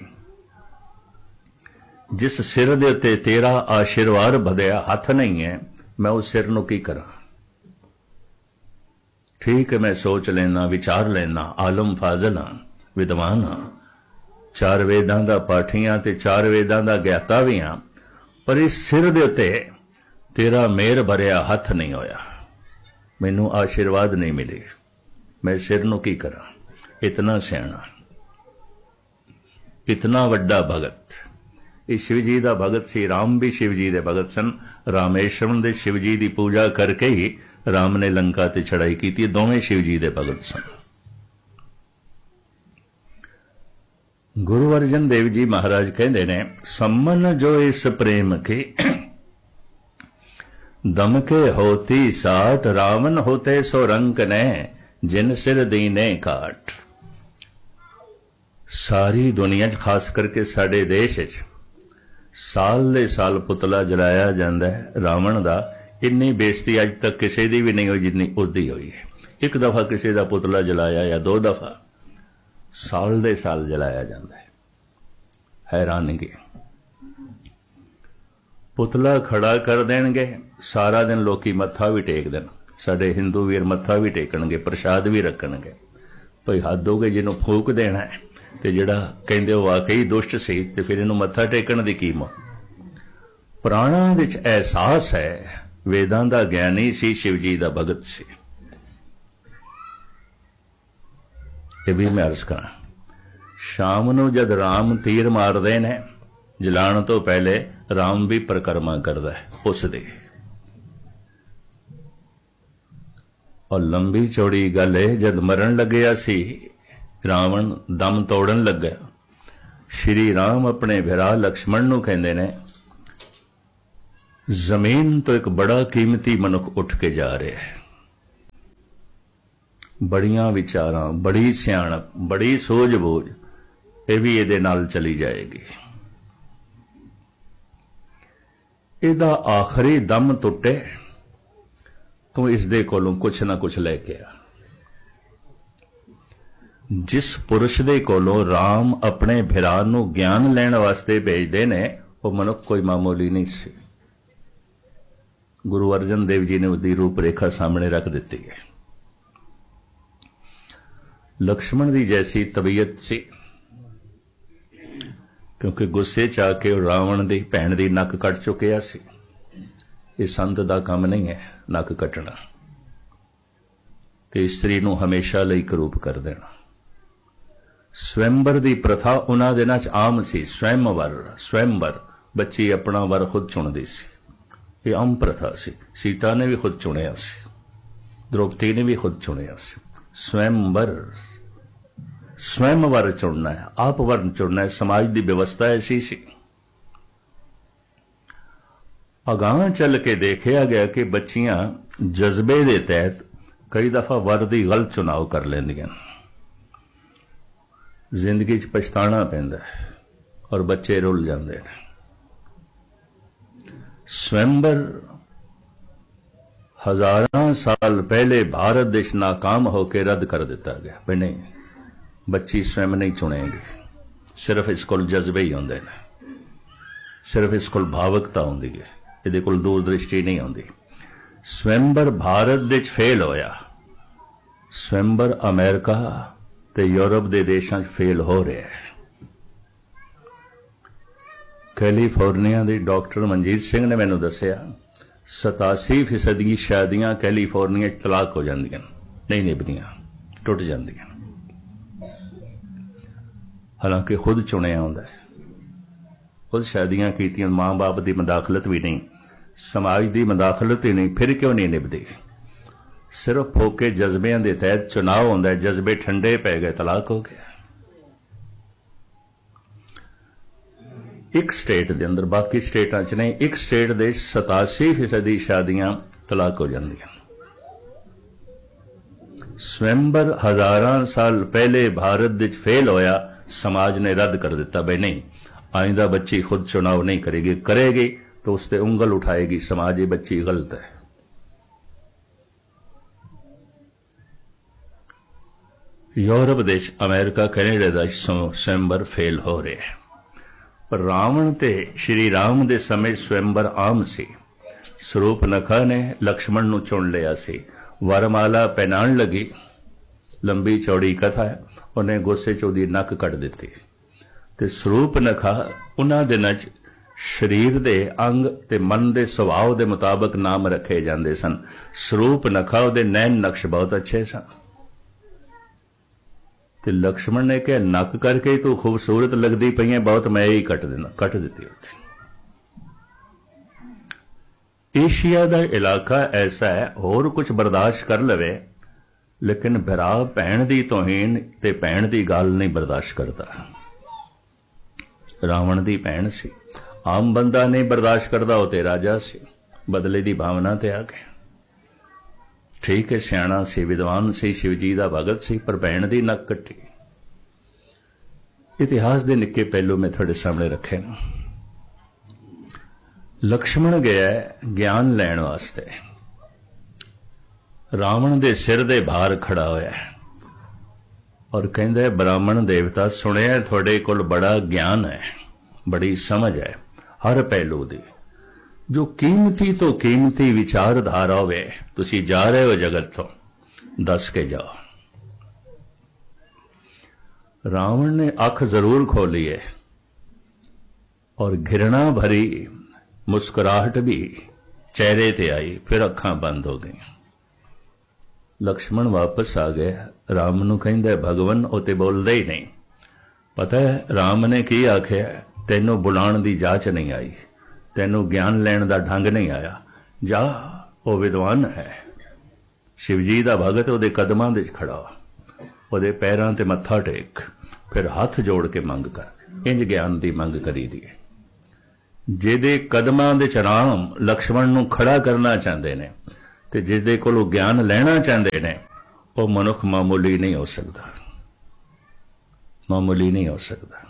ਜਿਸ ਸਿਰ ਦੇ ਉੱਤੇ ਤੇਰਾ ਆਸ਼ੀਰਵਾਦ ਵਧਿਆ ਹੱਥ ਨਹੀਂ ਹੈ, ਮੈਂ ਉਸ ਸਿਰ ਨੂੰ ਕੀ ਕਰਾਂ। ਠੀਕ ਹੈ, ਮੈਂ ਸੋਚ ਲੈਣਾ, ਵਿਚਾਰ ਲੈਣਾ, ਆਲਮ ਫਾਜ਼ਲ ਹਾਂ, ਵਿਦਵਾਨ ਹਾਂ, ਚਾਰ ਵੇਦਾਂ ਦਾ ਪਾਠੀਆਂ ਤੇ ਚਾਰ ਵੇਦਾਂ ਦਾ ਗਿਆਤਾ ਵੀ ਹਾਂ, ਪਰ ਇਸ ਸਿਰ ਦੇ ਉੱਤੇ ਤੇਰਾ ਮਿਹਰ ਭਰਿਆ ਹੱਥ ਨਹੀਂ ਹੋਇਆ, ਮੈਨੂੰ ਆਸ਼ੀਰਵਾਦ ਨਹੀਂ ਮਿਲੇ, ਮੈਂ ਸਿਰ ਨੂੰ ਕੀ ਕਰਾਂ। ਇਤਨਾ ਸਿਆਣਾ, ਇਤਨਾ ਵੱਡਾ ਭਗਤ। ਇਹ ਸ਼ਿਵ ਜੀ ਦਾ ਭਗਤ ਸੀ। ਰਾਮ ਵੀ ਸ਼ਿਵ ਜੀ ਦੇ ਭਗਤ ਸਨ। ਰਾਮੇਸ਼ਵਰਮ ਦੇ ਸ਼ਿਵ ਜੀ ਦੀ ਪੂਜਾ ਕਰਕੇ ਹੀ ਰਾਮ ਨੇ ਲੰਕਾ ਤੇ ਚੜਾਈ ਕੀਤੀ। ਦੋਵੇਂ ਸ਼ਿਵ ਜੀ ਦੇ ਭਗਤ ਸਨ। ਗੁਰੂ ਅਰਜਨ ਦੇਵ ਜੀ ਮਹਾਰਾਜ ਕਹਿੰਦੇ ਨੇ, ਸੰਮਨ ਜੋ ਇਸ ਪ੍ਰੇਮ ਕੇ ਦਮ ਕੇ ਹੋਤੀ ਸਾਟ। ਰਾਵਣ ਹੋਤੇ ਸੋ ਰੰਕ ਨੇ ਜਿਨ ਸਿਰ ਦੀਨੇ ਕਾਟ। ਸਾਰੀ ਦੁਨੀਆ 'ਚ, ਖਾਸ ਕਰਕੇ ਸਾਡੇ ਦੇਸ਼ 'ਚ ਸਾਲ ਦੇ ਸਾਲ ਪੁਤਲਾ ਜਲਾਇਆ ਜਾਂਦਾ ਹੈ ਰਾਵਣ ਦਾ। ਇੰਨੀ ਬੇਇੱਜ਼ਤੀ ਅੱਜ ਤੱਕ ਕਿਸੇ ਦੀ ਵੀ ਨਹੀਂ ਹੋਈ ਜਿੰਨੀ ਉਸਦੀ ਹੋਈ ਹੈ। ਇੱਕ ਦਫਾ ਕਿਸੇ ਦਾ ਪੁਤਲਾ ਜਲਾਇਆ ਜਾਂ ਦੋ ਦਫਾ, ਸਾਲ ਦੇ ਸਾਲ ਜਲਾਇਆ ਜਾਂਦਾ ਹੈ। ਹੈਰਾਨਗੀ। ਪੁਤਲਾ ਖੜਾ ਕਰ ਦੇਣਗੇ, ਸਾਰਾ ਦਿਨ ਲੋਕੀ ਮੱਥਾ ਵੀ ਟੇਕ ਦੇਣ। ਸਾਡੇ ਹਿੰਦੂ ਵੀਰ ਮੱਥਾ ਵੀ ਟੇਕਣਗੇ, ਪ੍ਰਸ਼ਾਦ ਵੀ ਰੱਖਣਗੇ। ਭਈ ਹੱਦ ਹੋ ਗਈ, ਜਿਹਨੂੰ ਫੂਕ ਦੇਣਾ ਹੈ ਤੇ ਜਿਹੜਾ ਕਹਿੰਦੇ ਉਹ ਵਾਕਈ ਦੁਸ਼ਟ ਸੀ, ਤੇ ਫਿਰ ਇਹਨੂੰ ਮੱਥਾ ਟੇਕਣ ਦੀ ਕੀ ਮੌਤ। ਪ੍ਰਾਣਾਂ ਵਿੱਚ ਅਹਿਸਾਸ ਹੈ, ਵੇਦਾਂ ਦਾ ਗਿਆਨੀ ਸੀ, ਸ਼ਿਵ ਜੀ ਦਾ ਭਗਤ ਸੀ। ਇਹ ਵੀ ਮੈਂ ਅਰਜ਼ ਕਰਾਂ, ਸ਼ਾਮ ਨੂੰ ਜਦ ਰਾਮ ਤੀਰ ਮਾਰਦੇ ਨੇ, ਜਲਾਉਣ ਤੋਂ ਪਹਿਲੇ ਰਾਮ ਵੀ ਪਰਿਕਰਮਾ ਕਰਦਾ ਹੈ ਉਸ ਦੀ। ਔਰ ਲੰਬੀ ਚੌੜੀ ਗੱਲ ਹੈ, ਜਦ ਮਰਨ ਲੱਗਿਆ ਸੀ ਰਾਵਣ, ਦਮ ਤੋੜਨ ਲੱਗਾ, ਸ਼੍ਰੀ ਰਾਮ ਆਪਣੇ ਭਰਾ ਲਕਸ਼ਮਣ ਨੂੰ ਕਹਿੰਦੇ ਨੇ, ਜ਼ਮੀਨ ਤੋਂ ਇੱਕ ਬੜਾ ਕੀਮਤੀ ਮਨੁੱਖ ਉੱਠ ਕੇ ਜਾ ਰਿਹਾ ਹੈ। ਬੜੀਆਂ ਵਿਚਾਰਾਂ, ਬੜੀ ਸਿਆਣਪ, ਬੜੀ ਸੂਝ-ਬੂਝ, ਇਹ ਵੀ ਇਹਦੇ ਨਾਲ ਚਲੀ ਜਾਏਗੀ। ਇਹਦਾ ਆਖਰੀ ਦਮ ਟੁੱਟੇ ਤੂੰ ਇਸ ਦੇ ਕੋਲੋਂ ਕੁਛ ਨਾ ਕੁਛ ਲੈ ਕੇ ਆ। ਜਿਸ ਪੁਰਸ਼ ਦੇ ਕੋਲੋਂ ਰਾਮ ਆਪਣੇ ਭਰਾ ਨੂੰ ਗਿਆਨ ਲੈਣ ਵਾਸਤੇ ਭੇਜਦੇ ਨੇ, ਉਹ ਮਨੁੱਖ ਕੋਈ ਮਾਮੂਲੀ ਨਹੀਂ ਸੀ। ਗੁਰੂ ਅਰਜਨ ਦੇਵ ਜੀ ਨੇ ਉਸਦੀ ਰੂਪ ਰੇਖਾ ਸਾਹਮਣੇ ਰੱਖ ਦਿੱਤੀ ਹੈ। ਲਕਸ਼ਮਣ ਦੀ ਜੈਸੀ ਤਬੀਅਤ ਸੀ, ਕਿਉਂਕਿ ਗੁੱਸੇ ਚ ਆ ਕੇ ਰਾਵਣ ਦੀ ਭੈਣ ਦੀ ਨੱਕ ਕੱਟ ਚੁੱਕਿਆ ਸੀ। ਇਹ ਸੰਤ ਦਾ ਕੰਮ ਨਹੀਂ ਹੈ ਨੱਕ ਕੱਟਣਾ, ਤੇ ਇਸਤਰੀ ਨੂੰ ਹਮੇਸ਼ਾ ਲਈ ਕਰੂਪ ਕਰ ਦੇਣਾ। ਸਵੈੰਬਰ ਦੀ ਪ੍ਰਥਾ ਉਹਨਾਂ ਦਿਨਾਂ ਚ ਆਮ ਸੀ। ਸਵੈੰਵਰ, ਸਵੈੰਬਰ, ਬੱਚੀ ਆਪਣਾ ਵਰ ਖੁਦ ਚੁਣਦੀ ਸੀ। ਇਹ ਆਮ ਪ੍ਰਥਾ ਸੀ। ਸੀਤਾ ਨੇ ਵੀ ਖੁਦ ਚੁਣਿਆ ਸੀ, ਦ੍ਰੋਪਦੀ ਨੇ ਵੀ ਖੁਦ ਚੁਣਿਆ ਸੀ। ਸਵੈੰਬਰ, ਸਵੈੰਵਰ ਚੁਣਨਾ ਹੈ, ਆਪ ਵਰਨ ਚੁਣਨਾ ਹੈ। ਸਮਾਜ ਦੀ ਵਿਵਸਥਾ ਐਸੀ ਸੀ। ਅਗਾਂਹ ਚੱਲ ਕੇ ਦੇਖਿਆ ਗਿਆ ਕਿ ਬੱਚੀਆਂ ਜਜ਼ਬੇ ਦੇ ਤਹਿਤ ਕਈ ਦਫਾ ਵਰ ਦੀ ਗਲਤ ਚੁਣਾਵ ਕਰ ਲੈਂਦੀਆਂ। ਜ਼ਿੰਦਗੀ 'ਚ ਪਛਤਾਣਾ ਪੈਂਦਾ ਔਰ ਬੱਚੇ ਰੁੱਲ ਜਾਂਦੇ ਨੇ। ਸਵੈੰਬਰ ਹਜ਼ਾਰਾਂ ਸਾਲ ਪਹਿਲੇ ਭਾਰਤ ਦੇਸ਼ ਨਾਕਾਮ ਹੋ ਕੇ ਰੱਦ ਕਰ ਦਿੱਤਾ ਗਿਆ। ਵੀ ਨਹੀਂ, ਬੱਚੀ ਸਵੈਮ ਨਹੀਂ ਚੁਣੇਗੀ। ਸਿਰਫ ਇਸ ਕੋਲ ਜਜ਼ਬੇ ਹੀ ਹੁੰਦੇ ਨੇ, ਸਿਰਫ ਇਸ ਕੋਲ ਭਾਵਕਤਾ ਹੁੰਦੀ ਹੈ, ਇਹਦੇ ਕੋਲ ਦੂਰ ਦ੍ਰਿਸ਼ਟੀ ਨਹੀਂ ਹੁੰਦੀ। ਸਵੈੰਬਰ ਭਾਰਤ ਦੇ 'ਚ ਫੇਲ ਹੋਇਆ। ਸਵੈੰਬਰ ਅਮਰੀਕਾ ਤੇ ਯੂਰਪ ਦੇ ਦੇਸ਼ਾਂ 'ਚ ਫੇਲ ਹੋ ਰਿਹਾ ਹੈ। ਕੈਲੀਫੋਰਨੀਆ ਦੇ ਡਾਕਟਰ ਮਨਜੀਤ ਸਿੰਘ ਨੇ ਮੈਨੂੰ ਦੱਸਿਆ ਸਤਾਸੀ ਫੀਸਦੀ ਸ਼ਾਦੀਆਂ ਕੈਲੀਫੋਰਨੀਆ 'ਚ ਤਲਾਕ ਹੋ ਜਾਂਦੀਆਂ, ਨਹੀਂ ਨਿਭਦੀਆਂ, ਟੁੱਟ ਜਾਂਦੀਆਂ। ਹਾਲਾਂਕਿ ਖੁਦ ਚੁਣਿਆ ਹੁੰਦਾ ਹੈ, ਖੁਦ ਸ਼ਾਦੀਆਂ ਕੀਤੀਆਂ, ਮਾਂ ਬਾਪ ਦੀ ਮਦਾਖਲਤ ਵੀ ਨਹੀਂ, ਸਮਾਜ ਦੀ ਮਦਾਖਲਤ ਹੀ ਨਹੀਂ, ਫਿਰ ਕਿਉਂ ਨਹੀਂ ਨਿਭਦੀ? ਸਿਰਫ ਫੋਕੇ ਜਜ਼ਬਿਆਂ ਦੇ ਤਹਿਤ ਚੁਣਾਵ ਹੁੰਦਾ, ਜਜ਼ਬੇ ਠੰਡੇ ਪੈ ਗਏ, ਤਲਾਕ ਹੋ ਗਿਆ। ਇੱਕ ਸਟੇਟ ਦੇ ਅੰਦਰ, ਬਾਕੀ ਸਟੇਟਾਂ 'ਚ ਨਹੀਂ, ਇੱਕ ਸਟੇਟ ਦੇ ਸਤਾਸੀ ਫੀਸਦੀ ਸ਼ਾਦੀਆਂ ਤਲਾਕ ਹੋ ਜਾਂਦੀਆਂ। ਸਵੈੰਬਰ ਹਜ਼ਾਰਾਂ ਸਾਲ ਪਹਿਲੇ ਭਾਰਤ ਵਿੱਚ ਫੇਲ ਹੋਇਆ, ਸਮਾਜ ਨੇ ਰੱਦ ਕਰ ਦਿੱਤਾ। ਬਈ ਨਹੀਂ, ਆਇੰਦਾ ਬੱਚੀ खुद चुनाव नहीं करेगी, करेगी तो उस पर उंगल उठाएगी, समाज ये बच्ची गलत है। यूरोप देश, अमेरिका, कैनेडा ਦਾ ਸਵੈੰਬਰ ਫੇਲ ਹੋ ਰਿਹਾ। ਪਰ ਰਾਵਣ ਤੇ ਸ਼੍ਰੀ ਰਾਮ ਦੇ ਸਮੇਂ ਸਵੈੰਬਰ ਆਮ ਸੀ। ਸਰੂਪਨਖਾ ਨੇ ਲਕਸ਼ਮਣ ਨੂੰ ਚੁਣ ਲਿਆ ਸੀ। ਵਰਮਾਲਾ ਪਹਿਨਾਉਣ ਲੱਗੀ, ਲੰਬੀ ਚੌੜੀ ਕਥਾ ਹੈ, ਉਹਨੇ ਗੁੱਸੇ 'ਚ ਉਹਦੀ ਨੱਕ ਕੱਟ ਦਿੱਤੀ। ਤੇ ਸਰੂਪਨਖਾ ਉਹਨਾਂ ਦਿਨਾਂ 'ਚ ਸਰੀਰ ਦੇ ਅੰਗ ਤੇ ਮਨ ਦੇ ਸੁਭਾਅ ਦੇ ਮੁਤਾਬਕ ਨਾਮ ਰੱਖੇ ਜਾਂਦੇ ਸਨ। ਸਰੂਪਨਖਾ ਉਹਦੇ ਨੈਣ ਨਕਸ਼ ਬਹੁਤ ਅੱਛੇ ਸਨ। ਤੇ ਲਕਸ਼ਮਣ ਨੇ ਕਿਹਾ ਨੱਕ ਕਰਕੇ ਤੂੰ ਖੂਬਸੂਰਤ ਲੱਗਦੀ ਪਈ ਹੈ, ਬਹੁਤ ਮੈਂ ਹੀ ਕੱਟ ਦੇਣਾ, ਕੱਟ ਦਿੱਤੀ ਉੱਥੇ। ਏਸ਼ੀਆ ਦਾ ਇਲਾਕਾ ਐਸਾ ਹੈ, ਹੋਰ ਕੁਝ ਬਰਦਾਸ਼ਤ ਕਰ ਲਵੇ, ਲੇਕਿਨ ਭਰਾ ਭੈਣ ਦੀ ਤੋਹੀਨ ਤੇ ਭੈਣ ਦੀ ਗੱਲ ਨਹੀਂ ਬਰਦਾਸ਼ਤ ਕਰਦਾ। ਰਾਵਣ ਦੀ ਭੈਣ ਸੀ, ਆਮ ਬੰਦਾ ਨਹੀਂ ਬਰਦਾਸ਼ਤ ਕਰਦਾ, ਉਹ ਤੇ ਰਾਜਾ ਸੀ, ਬਦਲੇ ਦੀ ਭਾਵਨਾ ਤੇ ਆ ਗਿਆ। ਠੀਕ ਹੈ, ਸਿਆਣਾ ਸੀ, ਵਿਦਵਾਨ ਸੀ, ਸ਼ਿਵਜੀ ਦਾ ਭਗਤ ਸੀ, ਪਰ ਭੈਣ ਦੀ ਨੱਕ ਕੱਟੀ। ਇਤਿਹਾਸ ਦੇ ਨਿੱਕੇ ਪਹਿਲੂ ਮੈਂ ਤੁਹਾਡੇ ਸਾਹਮਣੇ ਰੱਖੇ ਨੇ। ਲਕਸ਼ਮਣ ਗਿਆ ਗਿਆਨ ਲੈਣ ਵਾਸਤੇ, ਰਾਵਣ ਦੇ ਸਿਰ ਦੇ ਭਾਰ ਖੜਾ ਹੋਇਆ ਔਰ ਕਹਿੰਦਾ ਬ੍ਰਾਹਮਣ ਦੇਵਤਾ, ਸੁਣਿਆ ਤੁਹਾਡੇ ਕੋਲ ਬੜਾ ਗਿਆਨ ਹੈ, ਬੜੀ ਸਮਝ ਹੈ ਹਰ ਪਹਿਲੂ ਦੀ, ਜੋ ਕੀਮਤੀ ਤੋਂ ਕੀਮਤੀ ਵਿਚਾਰਧਾਰਾ ਹੋਵੇ, ਤੁਸੀਂ ਜਾ ਰਹੇ ਹੋ ਜਗਤ ਤੋਂ, ਦੱਸ ਕੇ ਜਾਓ। ਰਾਵਣ ਨੇ ਅੱਖ ਜ਼ਰੂਰ ਖੋਲੀ ਹੈ ਔਰ ਘਿਰਣਾ ਭਰੀ ਮੁਸਕਰਾਹਟ ਵੀ ਚਿਹਰੇ ਤੇ ਆਈ, ਫਿਰ ਅੱਖਾਂ ਬੰਦ ਹੋ ਗਈਆਂ। ਲਕਸ਼ਮਣ ਵਾਪਸ ਆ ਗਏ। ਰਾਮ ਨੂੰ ਕਹਿੰਦਾ ਭਗਵਾਨ, ਉਹ ਤੇ ਬੋਲਦਾ ਹੀ ਨਹੀਂ। ਪਤਾ ਹੈ ਰਾਮ ਨੇ ਕੀ ਆਖਿਆ? ਤੈਨੂੰ ਬੁਲਾਉਣ ਦੀ ਜਾਚ ਨਹੀਂ ਆਈ, ਤੈਨੂੰ ਗਿਆਨ ਲੈਣ ਦਾ ਢੰਗ ਨਹੀਂ ਆਇਆ, ਜਾ, ਉਹ ਵਿਦਵਾਨ ਹੈ, ਸ਼ਿਵਜੀ ਦਾ ਭਗਤ, ਉਹਦੇ ਕਦਮਾਂ ਦੇ ਖੜਾ, ਉਹਦੇ ਪੈਰਾਂ ਤੇ ਮੱਥਾ ਟੇਕ, ਫਿਰ ਹੱਥ ਜੋੜ ਕੇ ਮੰਗ ਕਰ। ਇੰਜ ਗਿਆਨ ਦੀ ਮੰਗ ਕਰੀ ਦੀ ਹੈ। ਜਿਹਦੇ ਕਦਮਾਂ ਦੇ ਚ ਰਾਮ ਲਕਸ਼ਮਣ ਨੂੰ ਖੜਾ ਕਰਨਾ ਚਾਹੁੰਦੇ ਨੇ ਤੇ ਜਿਹਦੇ ਕੋਲੋਂ ਗਿਆਨ ਲੈਣਾ ਚਾਹੁੰਦੇ ਨੇ, ਉਹ ਮਨੁੱਖ ਮਾਮੂਲੀ ਨਹੀਂ ਹੋ ਸਕਦਾ, ਮਾਮੂਲੀ ਨਹੀਂ ਹੋ ਸਕਦਾ।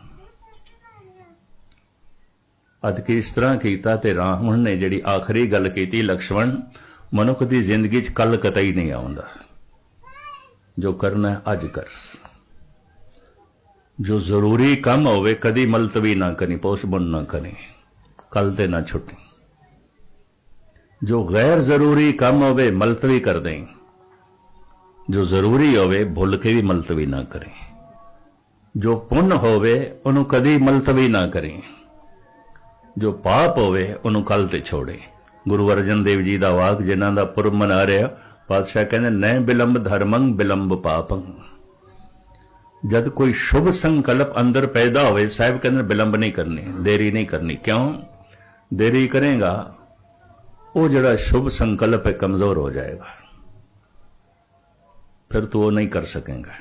ਅੱਜ ਕੀ ਇਸ ਤਰ੍ਹਾਂ ਕੀਤਾ ਤੇ ਰਾਵਣ ਨੇ ਜਿਹੜੀ ਆਖਰੀ ਗੱਲ ਕੀਤੀ, ਲਕਸ਼ਮਣ ਮਨੁੱਖ ਦੀ ਜ਼ਿੰਦਗੀ 'ਚ ਕੱਲ ਕਤਈ ਨਹੀਂ ਆਉਂਦਾ, ਜੋ ਕਰਨਾ ਹੈ ਅੱਜ ਕਰ, ਜੋ ਜ਼ਰੂਰੀ ਕੰਮ ਹੋਵੇ ਕਦੀ ਮਲਤਵੀ ਨਾ ਕਰੀ, ਪੋਸਟਪੋਨ ਨਾ ਕਰੀ, ਕੱਲ ਤੇ ਨਾ ਛੁੱਟੀ। ਜੋ ਗੈਰ ਜ਼ਰੂਰੀ ਕੰਮ ਹੋਵੇ ਮਲਤਵੀ ਕਰ ਦੇਂ, ਜੋ ਜ਼ਰੂਰੀ ਹੋਵੇ ਭੁੱਲ ਕੇ ਵੀ ਮਲਤਵੀ ਨਾ ਕਰੇ। ਜੋ ਪੁੰਨ ਹੋਵੇ ਉਹਨੂੰ ਕਦੀ ਮਲਤਵੀ ਨਾ ਕਰੇ, ਜੋ ਪਾਪ ਹੋਵੇ ਉਹਨੂੰ ਕੱਲ ਤੇ ਛੋੜੇ। ਗੁਰੂ ਅਰਜਨ ਦੇਵ ਜੀ ਦਾ ਵਾਕ ਜਿਨ੍ਹਾਂ ਦਾ ਪੁਰਬ ਮਨਾ ਰਿਹਾ, ਪਾਤਸ਼ਾਹ ਕਹਿੰਦੇ ਨੈ ਬਿਲੰਬ ਧਰਮੰ ਬਿਲੰਬ ਪਾਪੰ। ਜਦ ਕੋਈ ਸ਼ੁਭ ਸੰਕਲਪ ਅੰਦਰ ਪੈਦਾ ਹੋਵੇ, ਸਾਹਿਬ ਕਹਿੰਦੇ ਬਿਲੰਬ ਨਹੀਂ ਕਰਨੀ, ਦੇਰੀ ਨਹੀਂ ਕਰਨੀ। ਕਿਉਂ ਦੇਰੀ ਕਰੇਗਾ? ਉਹ ਜਿਹੜਾ ਸ਼ੁਭ ਸੰਕਲਪ ਹੈ ਕਮਜ਼ੋਰ ਹੋ ਜਾਏਗਾ, ਫਿਰ ਤੂੰ ਉਹ ਨਹੀਂ ਕਰ ਸਕੇਗਾ।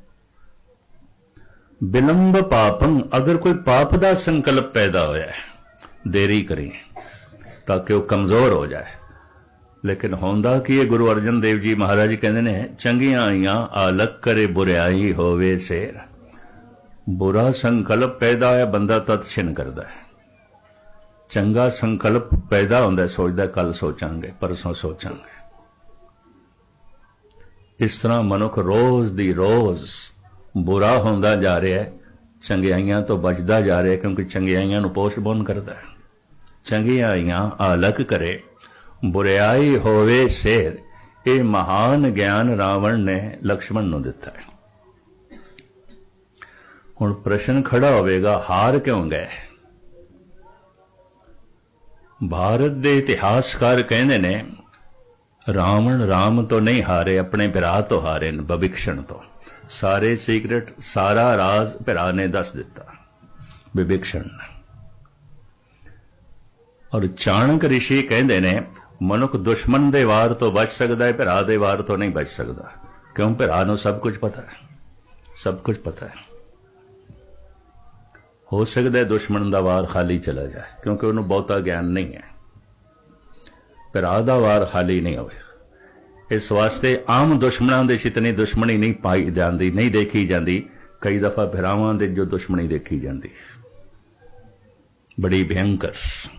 ਬਿਲੰਬ ਪਾਪੰ, ਅਗਰ ਕੋਈ ਪਾਪ ਦਾ ਸੰਕਲਪ ਪੈਦਾ ਹੋਇਆ, ਦੇਰੀ ਕਰੀ ਤਾਂ ਕਿ ਉਹ ਕਮਜ਼ੋਰ ਹੋ ਜਾਏ। ਲੇਕਿਨ ਹੁੰਦਾ ਕੀ ਹੈ? ਗੁਰੂ ਅਰਜਨ ਦੇਵ ਜੀ ਮਹਾਰਾਜ ਕਹਿੰਦੇ ਨੇ, ਚੰਗੀਆਂ ਆਈਆਂ ਆਲਕ ਕਰੇ ਬੁਰਿਆਈ ਹੋਵੇ ਸੇਰ। ਬੁਰਾ ਸੰਕਲਪ ਪੈਦਾ ਹੋਇਆ, ਬੰਦਾ ਤਤ ਛਿਨ ਕਰਦਾ ਹੈ। ਚੰਗਾ ਸੰਕਲਪ ਪੈਦਾ ਹੁੰਦਾ, ਸੋਚਦਾ ਕੱਲ ਸੋਚਾਂਗੇ, ਪਰਸੋਂ ਸੋਚਾਂਗੇ। ਇਸ ਤਰ੍ਹਾਂ ਮਨੁੱਖ ਰੋਜ਼ ਦੀ ਰੋਜ਼ ਬੁਰਾ ਹੁੰਦਾ ਜਾ ਰਿਹਾ ਹੈ, ਚੰਗਿਆਈਆਂ ਤੋਂ ਬਚਦਾ ਜਾ ਰਿਹਾ, ਕਿਉਂਕਿ ਚੰਗਿਆਈਆਂ ਨੂੰ ਪੋਸਟਪੋਨ ਕਰਦਾ ਹੈ। ਚੰਗੀਆਂ ਆਈਆਂ ਆਲਕ ਕਰੇ ਬੁਰਿਆਈ ਹੋਵੇ ਸੇਰ। ਇਹ ਮਹਾਨ ਗਿਆਨ ਰਾਵਣ ਨੇ ਲਕਸ਼ਮਣ ਨੂੰ ਦਿੱਤਾ ਹੈ। ਹੁਣ ਪ੍ਰਸ਼ਨ ਖੜਾ ਹੋਵੇਗਾ, ਹਾਰ ਕਿਉਂ ਗਏ? ਭਾਰਤ ਦੇ ਇਤਿਹਾਸਕਾਰ ਕਹਿੰਦੇ ਨੇ, ਰਾਵਣ ਰਾਮ ਤੋਂ ਨਹੀਂ ਹਾਰੇ, ਆਪਣੇ ਭਰਾ ਤੋਂ ਹਾਰੇ ਨੇ, ਵਿਭੀਸ਼ਣ ਤੋਂ। ਸਾਰੇ ਸੀਕ੍ਰੇਟ, ਸਾਰਾ ਰਾਜ਼ ਭਰਾ ਨੇ ਦੱਸ ਦਿੱਤਾ, ਵਿਭੀਸ਼ਣ ਨੇ। ਔਰ ਚਾਣਕ ਰਿਸ਼ੀ ਕਹਿੰਦੇ ਨੇ, ਮਨੁੱਖ ਦੁਸ਼ਮਣ ਦੇ ਵਾਰ ਤੋਂ ਬਚ ਸਕਦਾ ਹੈ, ਭਰਾ ਦੇ ਵਾਰ ਤੋਂ ਨਹੀਂ ਬਚ ਸਕਦਾ। ਕਿਉਂ? ਭਰਾ ਨੂੰ ਸਭ ਕੁਝ ਪਤਾ ਹੈ, ਸਭ ਕੁਝ ਪਤਾ ਹੈ। ਹੋ ਸਕਦਾ ਹੈ ਦੁਸ਼ਮਣ ਦਾ ਵਾਰ ਖਾਲੀ ਚਲਾ ਜਾਏ, ਕਿਉਂਕਿ ਉਹਨੂੰ ਬਹੁਤਾ ਗਿਆਨ ਨਹੀਂ ਹੈ। ਭਰਾ ਦਾ ਵਾਰ ਖਾਲੀ ਨਹੀਂ ਹੋਵੇ। ਇਸ ਵਾਸਤੇ ਆਮ ਦੁਸ਼ਮਣਾਂ ਦੇ ਇਤਨੀ ਦੁਸ਼ਮਣੀ ਨਹੀਂ ਪਾਈ ਜਾਂਦੀ, ਨਹੀਂ ਦੇਖੀ ਜਾਂਦੀ। ਕਈ ਦਫਾ ਭਰਾਵਾਂ ਦੇ ਜੋ ਦੁਸ਼ਮਣੀ ਦੇਖੀ ਜਾਂਦੀ, ਬੜੀ ਭਿਅੰਕਰ।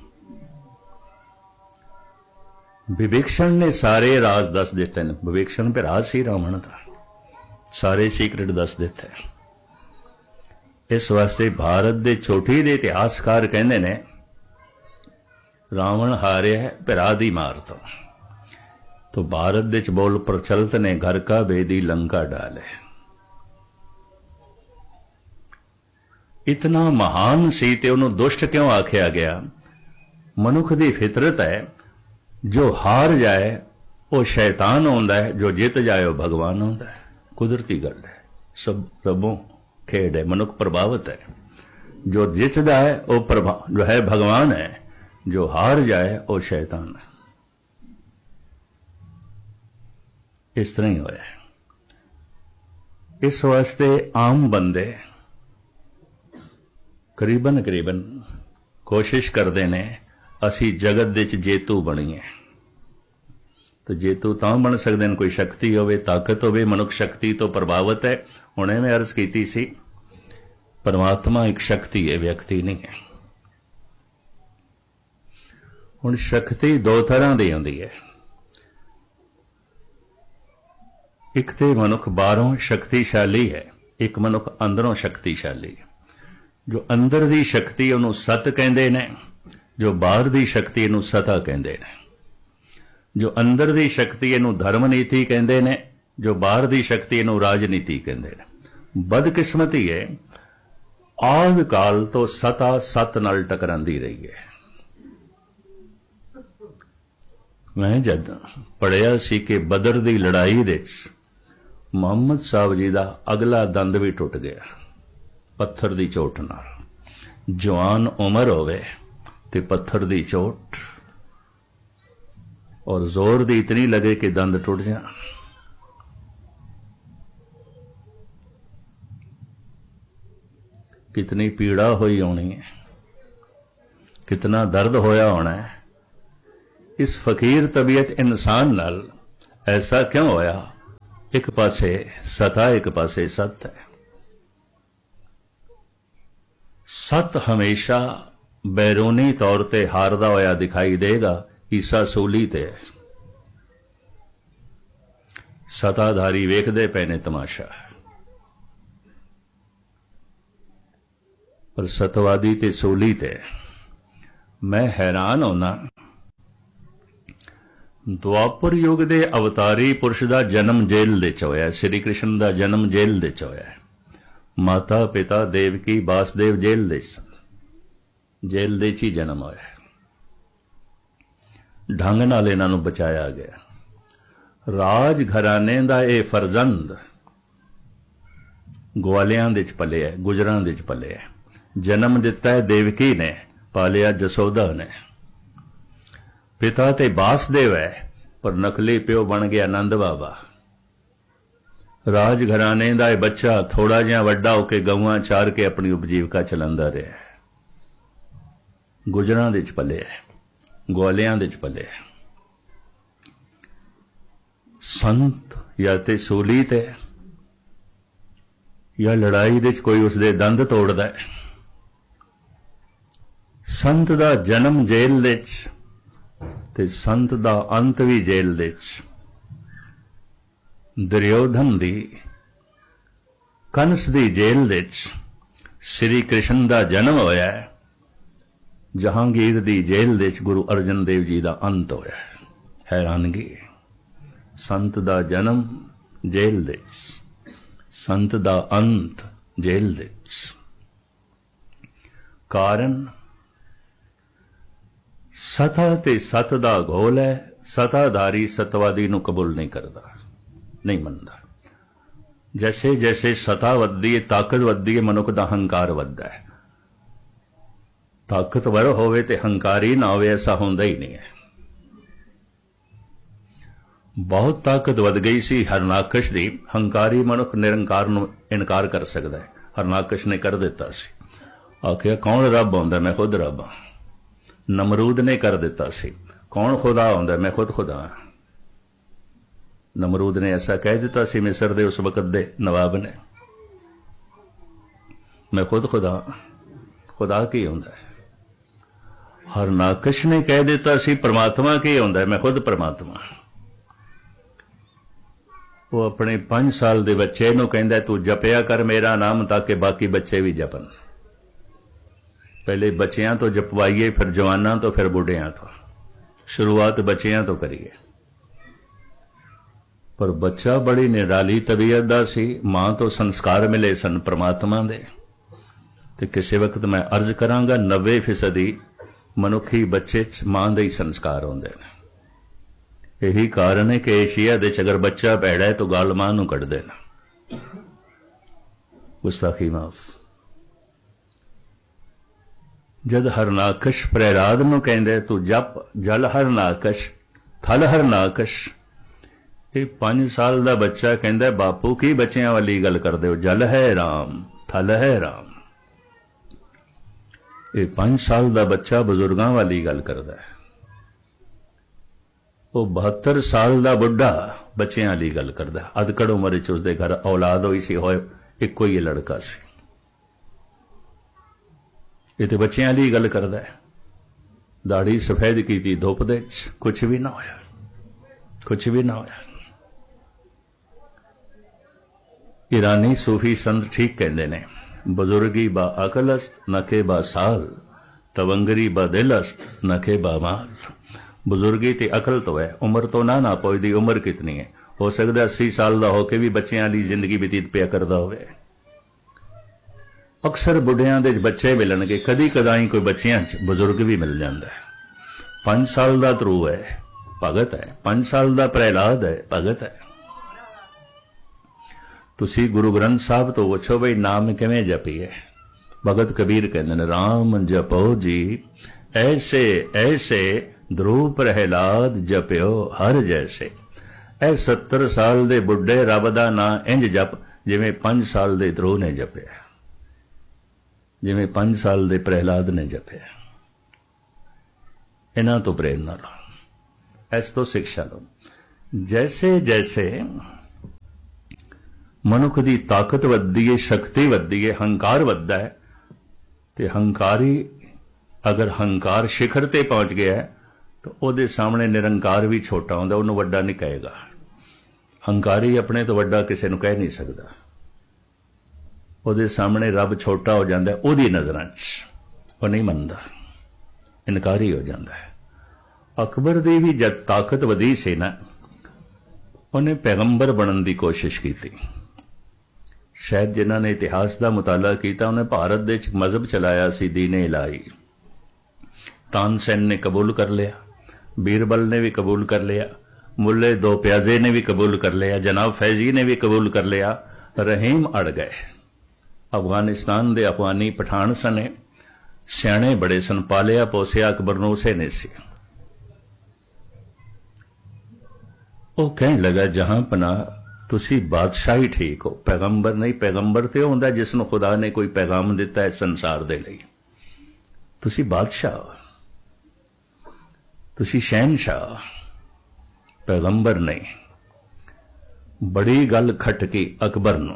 ਵਿਭੀਸ਼ਣ ਨੇ ਸਾਰੇ ਰਾਜ਼ ਦੱਸ ਦਿੱਤੇ ਨੇ। ਵਿਭੀਸ਼ਣ ਭਰਾ ਸੀ ਰਾਵਣ ਦਾ, ਸਾਰੇ ਸੀਕ੍ਰੇਟ ਦੱਸ ਦਿੱਤੇ। ਇਸ ਵਾਸਤੇ ਭਾਰਤ ਦੇ ਚੋਟੀ ਦੇ ਇਤਿਹਾਸਕਾਰ ਕਹਿੰਦੇ ਨੇ, ਰਾਵਣ ਹਾਰਿਆ ਹੈ ਭਰਾ ਦੀ ਮਾਰ ਤੋਂ। तो भारत विच बोल प्रचलित ने, घर का बेदी लंका डाले। इतना महान सी ते उन्होंने दुष्ट क्यों आख्या गया? मनुख दी फितरत है, जो हार जाए वो शैतान होंदा है, जो जित जाए वो भगवान होंदा है। कुदरती गल है, सब रबों खेड है, मनुख प्रभावित है। जो जितदा है वो प्रभा जो है भगवान है, जो हार जाए वो शैतान है। इस तरह ही होया। इस वास्ते आम बंदे करीबन करीबन कोशिश करते ने असी जगत विच जेतू बणीए। तो जेतू तां बन सकते हैं कोई शक्ति होवे, ताकत होवे। मनुख शक्ति तो प्रभावित है। हुणे मैं अर्ज कीती सी, परमात्मा एक शक्ति है, व्यक्ति नहीं है। हुण शक्ति दो तरह दी हुंदी है। एक तो मनुख बाहरों शक्तिशाली है, एक मनुख अंदरों शक्तिशाली है। जो अंदर दी शक्ति उन्होंने सत कहते ने, जो बाहर दी शक्ति इनू सता कहते ने। जो अंदर दी शक्ति इनू धर्म नीति कहते ने, जो बाहर दी शक्ति इनू राजनीति कहते ने। बदकिस्मती है, आद काल तो सता सत नाल टकरांदी रही है। मैं जद पढ़िया सी कि बदर दी लड़ाई दे मुहम्मद साहब जी का अगला दंद भी टुट गया पत्थर की चोट नाल। जवान उम्र होवे ते पत्थर की चोट और जोर दी इतनी लगे कि दंद टुट जाए। कितनी पीड़ा हुई होनी है, कितना दर्द होया होना है इस फकीर तबीयत इंसान नाल। ऐसा क्यों होया? एक पासे सता, एक पासे सत है। सत हमेशा बैरूनी तौर ते हारदा होया दिखाई देगा, ईसा सूली ते। सताधारी वेखदे पे ने तमाशा, पर सतवादी ते सूली ते। मैं हैरान होना, द्वापर युग दे अवतारी पुरुष दा जन्म जेल दे च होया। श्री कृष्ण दा जन्म जेल दे च होया। माता पिता देवकी वासदेव जेल दे सन, जेल दे च ही जन्म होया। ढंग नाल इन्हां नूं बचाया गया। राज घराने दा ये फरजंद ग्वालियां दे च पलिया, गुजरां दे च पलिया। जन्म दिता है देवकी ने, पालिया जसोदा ने। पिता ते वासदेव है, पर नकली प्यो बन गया नंद बाबा। राज घराने दा बच्चा थोड़ा जिहा वड्डा होके गऊआं चार के अपनी उपजीविका चलांदा रहा। गुजरां दे च पलिया, ग्वालियां दे च पलिया। संत या ते सूली ते या लड़ाई दे च कोई उसदे दंद तोड़दा है। संत दा जन्म जेल दे च ते संत दा अंत भी जेल दे च। दुर्योधन दी, कंस दी जेल दे च श्री कृष्ण दा जन्म होया है। जहांगीर दी जेल दे च गुरु अर्जन देव जी दा अंत होया है। हैरानगी, संत दा जन्म जेल दे च, संत दा अंत जेल दे च। कारण सता ते सत दा घोल है। सताधारी सतवादी नूं कबूल नहीं करता, नहीं मनता। जैसे जैसे सता वधदी है, ताकत वधदी है, मनुख दा हंकार वधदा है। ताकतवर होवे ते हंकारी ना होवे, ऐसा होंदा ही नहीं है। बहुत ताकत वध गई सी हरनाकश दी। हंकारी मनुख निरंकार नूं इनकार कर सकदा है। हरनाकश ने कर दिता सी, आखिया कौन रब होंदा? मैं खुद रब हां। नमरूद ने कर दिता सी, कौन खुदा होंदा? मैं खुद खुदा हां। नमरूद ने ऐसा कह दिता सी मिस्र दे उस वक्त दे नवाब ने, मैं खुद खुदा हां। खुदा की होंदा है? हरनाकश ने कह दिता सी परमात्मा की होंदा है, मैं खुद परमात्मा। वो अपने पांच साल दे बच्चे नूं कहंदा तू जपिया कर मेरा नाम ताकि बाकी बच्चे भी जपन। पहले बच्चियां तो जपवाइए, फिर जवानां तो, फिर बुढ़ियां तो। शुरुआत बच्चियां तो करिए। पर बच्चा बड़ी निराली तबीयत दा सी। मां तो संस्कार मिले सन परमात्मा दे। ते किसी वक्त मैं अर्ज करांगा, नब्बे फीसदी मनुखी बच्चे च मां दे ही संस्कार होंदे ने। यही कारण है कि एशिया दे च अगर बच्चा भैड़ा है तो गल मां नूं कढ़ देना। गुस्ताखी माफ। जद हरनाकश प्रहलाद नूं कहंदे तू जप जल हरनाकश थल हरनाकश, ये पांच साल दा बच्चा कहंदा बापू की बच्चियां वाली गल कर दे, जल है राम थल है राम। ये पांच साल दा बच्चा बुजुर्गां वाली गल करदा है। वो बहत्तर साल दा बुढ़ा बच्चियां वाली गल करदा है। अधकड़ उम्र च उसदे घर औलाद होई सी, होए इक्को ही लड़का सी। ये तो बच्चियां वाली गल करदा है। दाढ़ी सफेद की थी धुप दे च, कुछ भी ना होया, कुछ भी ना होया। ईरानी सूफी संत ठीक कहते ने, बुजुर्गी बा अकलस्त नखे बा साल, तवंगरी बा दिलस्त नखे बा माल। बुजुर्गी ते अकल तो है, उम्र तो ना ना पोईदी। उम्र कितनी है? हो सकता अस्सी साल का होके भी बच्चियां वाली जिंदगी व्यतीत पिया करदा होवे। अक्सर बुढ़ियां दे बच्चे मिलणगे, कदी कदाई कोई बच्चियां च बुजुर्ग भी मिल जाता है। पांच साल का ध्रुव है, भगत है। पांच साल का प्रहलाद है, भगत है। तुसी गुरु ग्रंथ साहब तो पुछो बई नाम किवें जपीए। भगत कबीर कहते हैं, राम जपो जी ऐसे ऐसे ध्रुव प्रहलाद जप्यो हर जैसे। ऐ सत्तर साल दे बुढ़े रब दा नां इंज जप जिवें पांच साल दे ध्रुव ने जपिया, जिवें पांच साल दे प्रहलाद ने जपिया। इन्हां तो प्रेरणा लो, इस तो शिक्षा लो। जैसे जैसे मनुख की ताकत वधदी है, शक्ति वधदी है, हंकार वधदा है, तो हंकारी अगर हंकार शिखर ते पहुंच गया है तो ਉਹਦੇ सामने निरंकार भी छोटा ਹੁੰਦਾ, ਉਹਨੂੰ ਵੱਡਾ नहीं कहेगा। हंकारी अपने तो ਵੱਡਾ ਕਿਸੇ ਨੂੰ ਕਹਿ नहीं सकता, ਉਹਦੇ सामने रब छोटा हो जाता है, ਉਹਦੀ नज़रां 'ਚ ਉਹ नहीं ਮੰਨਦਾ, इनकारी हो जाता है। अकबर ਦੀ भी जब ताकत वधी सी ना, ਉਹਨੇ पैगंबर बनने की कोशिश की थी। शायद जिन्हों ने इतिहास का मुताला किया, उन्हें भारत दे विच मजहब चलाया सी दीने इलाही। तानसेन ने कबूल कर लिया, बीरबल ने भी कबूल कर लिया, मुल्ले दो प्याजे ने भी कबूल कर लिया, जनाब फैजी ने भी कबूल कर लिया। रहीम अड़ गए। अफगानिस्तान दे अफगानी पठान सने, सियाणे बड़े सन, पालिया पोसिया अकबर नूं उसे ने सी। वो कहने लगा जहां पना तुसी बादशाही ठीक हो, पैगंबर नहीं। पैगंबर तो होंदा जिसनों खुदा ने कोई पैगाम दिता है संसार दे लई। तुसी बादशाह हो, तुसी शहनशाह, पैगंबर नहीं। बड़ी गल खटकी अकबर नूं,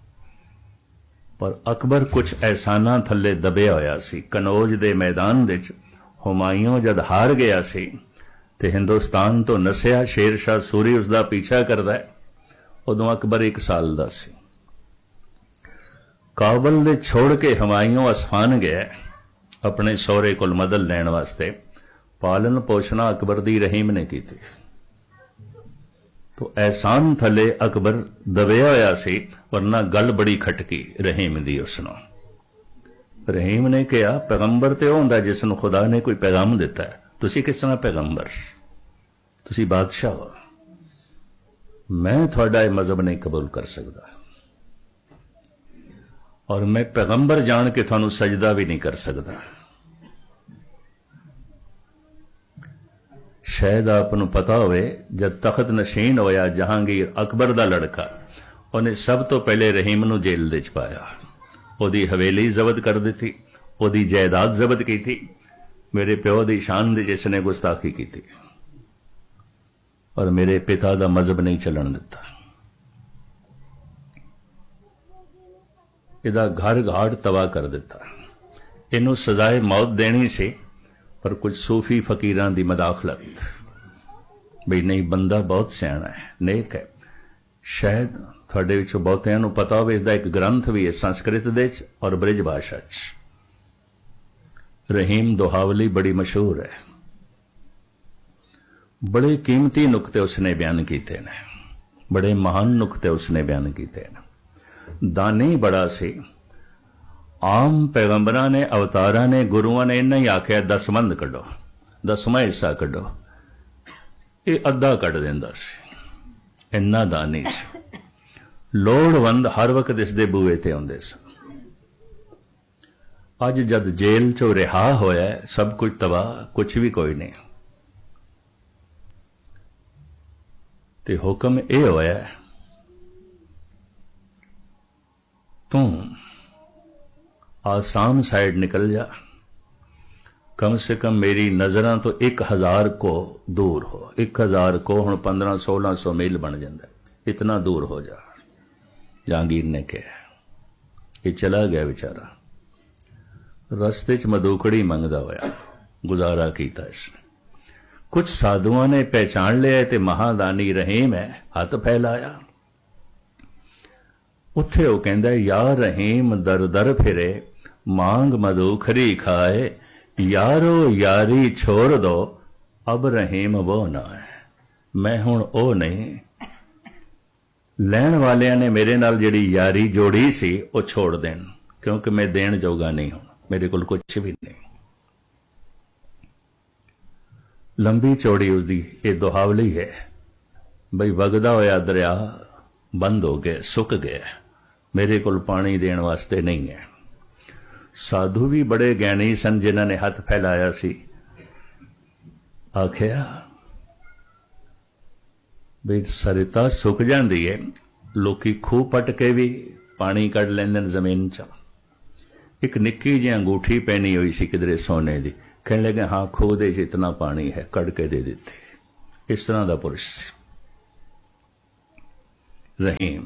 पर अकबर कुछ एहसाना थले दबिया होया सी। कनौज दे मैदान दे विच हुमायूं जद हार गया सी ते हिंदुस्तान तो नसिया, शेरशाह सूरी उसका पीछा करदा है। उदों अकबर एक साल दा सी। काबल दे छोड़ के हुमायूं असफान गया अपने सौरे कोल मदद लैण वास्ते। पालन पोषणा अकबर दी रहीम ने की थी, तो एहसान थले अकबर दबिया होया सी, वरना गल बड़ी खटकी रहीम दी उसनों। रहीम ने कहा पैगंबर तो होंदा जिसनों खुदा ने कोई पैगाम दिता है, तुसी किस तरह पैगंबर, तुसी बादशाह हो, मैं थोड़ा यह मजहब नहीं कबूल कर सकता, और मैं पैगंबर जान के थानू सजदा भी नहीं कर सकता। शायद आपनू पता होवे जब तखत नशीन होया जहांगीर अकबर दा लड़का, उन्हें सब तो पहले रहीम नू जेल दे च पाया, ओदी हवेली जब्त कर दी, ओदी जायदाद जब्त की थी, मेरे प्यो दी शान दी जिसने गुस्ताखी की थी, और मेरे पिता दा मजहब नहीं चलन दिता। इहदा घर घाट तबाह कर दिता। इनू सजाए मौत देनी सी, पर कुछ सूफी फकीरां दी मदाखलत, भी नहीं बंदा बहुत सियाणा है, नेक है। शायद तुहाडे विचों बहुतिआं नूं पता होवे इसदा एक ग्रंथ भी है संस्कृत दे च और ब्रिज भाषा च। रहीम दोहावली बड़ी मशहूर है। बड़े कीमती नुकते उसने बयान किए ने, बड़े महान नुकते उसने बयान किए ने। दानी बड़ा सी। आम पैगंबरां ने, अवतारां ने, गुरुआं ने इन्ना ही आख्या दसमंद कढो, दसवां हिस्सा कढो, ये अद्धा कढ दिंदा सी। इन्ना दानी सी। लोड़वंद हर वक्त इसदे बूहे ते आउंदे सन। अज जद जेल चो रिहा होया, सब कुछ तबाह, कुछ भी कोई नहीं, ते हुक्म यह होया तू आसाम साइड निकल जा, कम से कम मेरी नजरां तो एक हजार को दूर हो। एक हजार को हुण पंद्रह सोलह सौ मील बन जाता, इतना दूर हो जा। जहांगीर ने कहा, ये चला गया बेचारा, रस्ते च मदूकड़ी मंगदा होया गुजारा किया इसने। कुछ साधुओं ने पहचान लिया ते महादानी रहीम है, हाथ फैलाया। उत्थे वो कहंदा या रहीम दर दर फिरे, मांग मदूखरी खाए, यारो यारी छोड़ दो, अब रहीम वो ना है, मैं हुण ओ नहीं। लैण वालियां ने मेरे नाल जिहड़ी यारी जोड़ी सी वो छोड़ देन, क्योंकि मैं देण जोगा नहीं हूं, मेरे कोल कुछ भी नहीं। लंबी चौड़ी उसकी ये दोहावली है, बई वगदा होया दरिया बंद हो गया, सुक गया, मेरे कोल पानी देने वास्ते नहीं है। साधु भी बड़े ज्ञानी सन, जिन्होंने हाथ फैलाया सी, आखिया बई सरिता सुक जाती है, लोकी खूह पट के भी पानी कढ़ लेंदे जमीन च। एक निक्की जी अंगूठी पहनी हुई सी किधरे सोने की, कहने लगे हाँ खो दे जितना पानी है, कड़ के दे देते। इस तरह का पुरुष रहीम।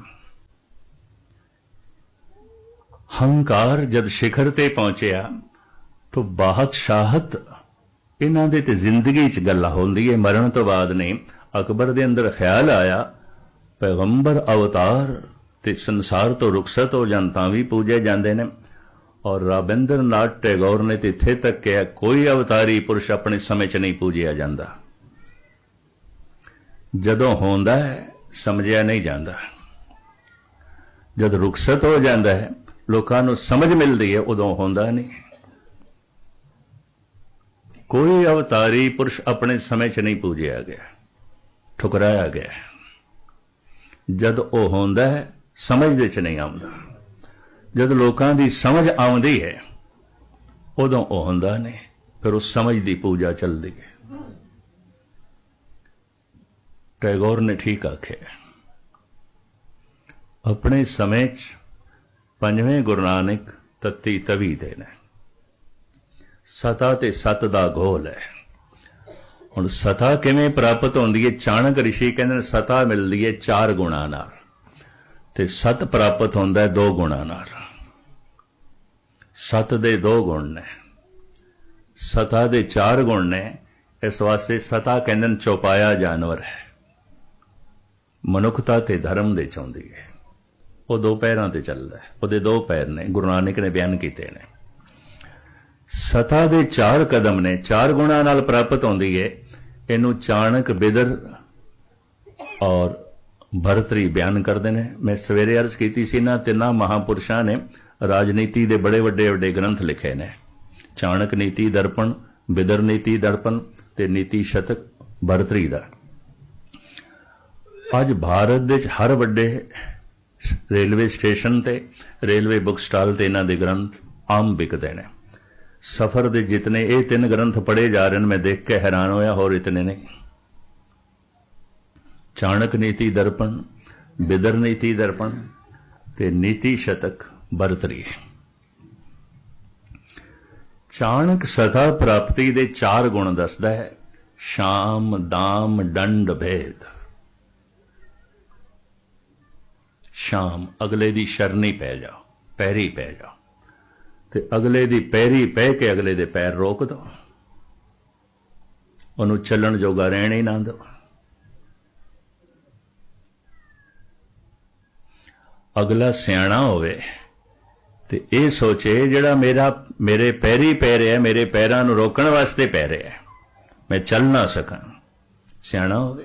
हंकार जद शिखर ते पहुंचया तो बादशाहत इन्हां दे ते जिंदगी च गल्लां होंदी है, मरण तो बाद नहीं। अकबर दे अंदर ख्याल आया पैगंबर अवतार ते संसार तो रुखसत हो जान तां भी पूजे जांदे ने, और राबिंद्र नाथ टैगोर ने तो इत्थे तक कहा कोई अवतारी पुरुष अपने समय च नहीं पूजिया जाता। जदों होंदा है समझिया नहीं जाता, जद रुखसत हो जाता है लोकां नूं समझ मिलती है, उदों होंदा नहीं। कोई अवतारी पुरुष अपने समय च नहीं पूजिया गया, ठुकराया गया। जद ओ होंदा है समझ दे च नहीं आउंदा, जद लोकां दी समझ आउंदी है उदों ओ होंदा नहीं, फिर उस समझ दी पूजा चलदी है। टैगोर ने ठीक आख्या, अपने समय च पंजवें गुरु नानक तत्ती तवी दे ने, सता ते सत दा घोल है। हुण सता किवें प्राप्त होंदी है? चाणक ऋषि कहंदे ने सता मिलदी है चार गुणां नाल, ते सत प्राप्त होंदा है दो गुणां नाल। सत दे दो गुण ने, सता दे चार गुण ने। इस वास्ते सता कहंदे ने चौपाया जानवर है, मनुखता ते धर्म दे चाहुंदी है। वो दो पैरां ते चलदा है, उहदे दो पैर ने, गुरु नानक ने बयान कीते ने। सता दे चार कदम ने, चार गुणां नाल प्राप्त होंदी है। इनू चाणक बिदर और भरतरी बयान करते हैं। मैं सवेरे अर्ज की सी ना, तिना महापुरुषों ने राजनीति के बड़े वड्डे वड्डे ग्रंथ लिखे ने, चाणक नीति दर्पण, बिदर नीति दर्पण ते नीति शतक भरतरी दा। अज भारत दे हर वड्डे रेलवे स्टेशन ते रेलवे बुक स्टाल ते इन्हां दे ग्रंथ आम बिकते ने। सफर दे जितने ये तीन ग्रंथ पढ़े जा रहे हैं, मैं देख के हैरान होया, होर इतने नहीं। चाणक नीति दर्पण, बिदर नीति दर्पण ते नीति शतक भरतरी। चाणक सता प्राप्ति दे चार गुण दसदा है, शाम दाम दंड भेद। शाम अगले दी शरणी पै जाओ, पैरी पै जाओ, ते अगले दी पैरी पै के अगले दे पैर रोक दो, उन्हों चलन जोगा रहने ही ना दो। अगला सियाणा होवे ते ये सोचे जिहड़ा मेरा मेरे पैरी पै रहा है, मेरे पैरां नूं रोकण वास्ते पै रहा है, मैं चल ना सकां, सियाणा होवे।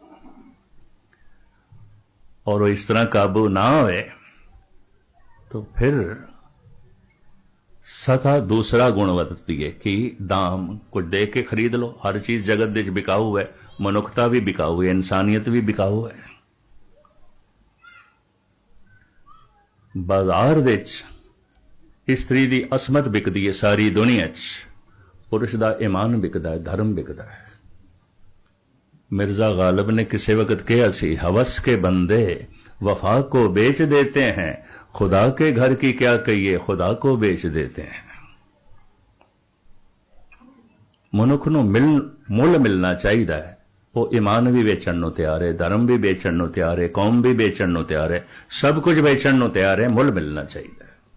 और वो इस तरह काबू ना होवे तो फिर सता दूसरा गुण वरतती है कि दाम कुछ दे के खरीद लो। हर चीज जगत दे बिकाऊ है, मनुखता भी बिकाऊ है, इंसानियत भी बिकाऊ है। बाजार दे स्त्री दी असमत बिकदी है सारी दुनिया च, पुरुष दा ईमान बिकदा है, धर्म बिकदा है। मिर्जा गालिब ने किसी वक्त कहा सी, हवस के बंदे वफा को बेच देते हैं, खुदा के घर की क्या कहिए, खुदा को बेच देते हैं। मनुख नूं मिल मुल मिलना चाहिए है। वो ईमान भी बेचण नूं तैयार है, धर्म भी बेचण नूं तैयार है, कौम भी बेचण नूं तैयार है, सब कुछ बेचण नूं तैयार है। मुल मिलना चाहिए।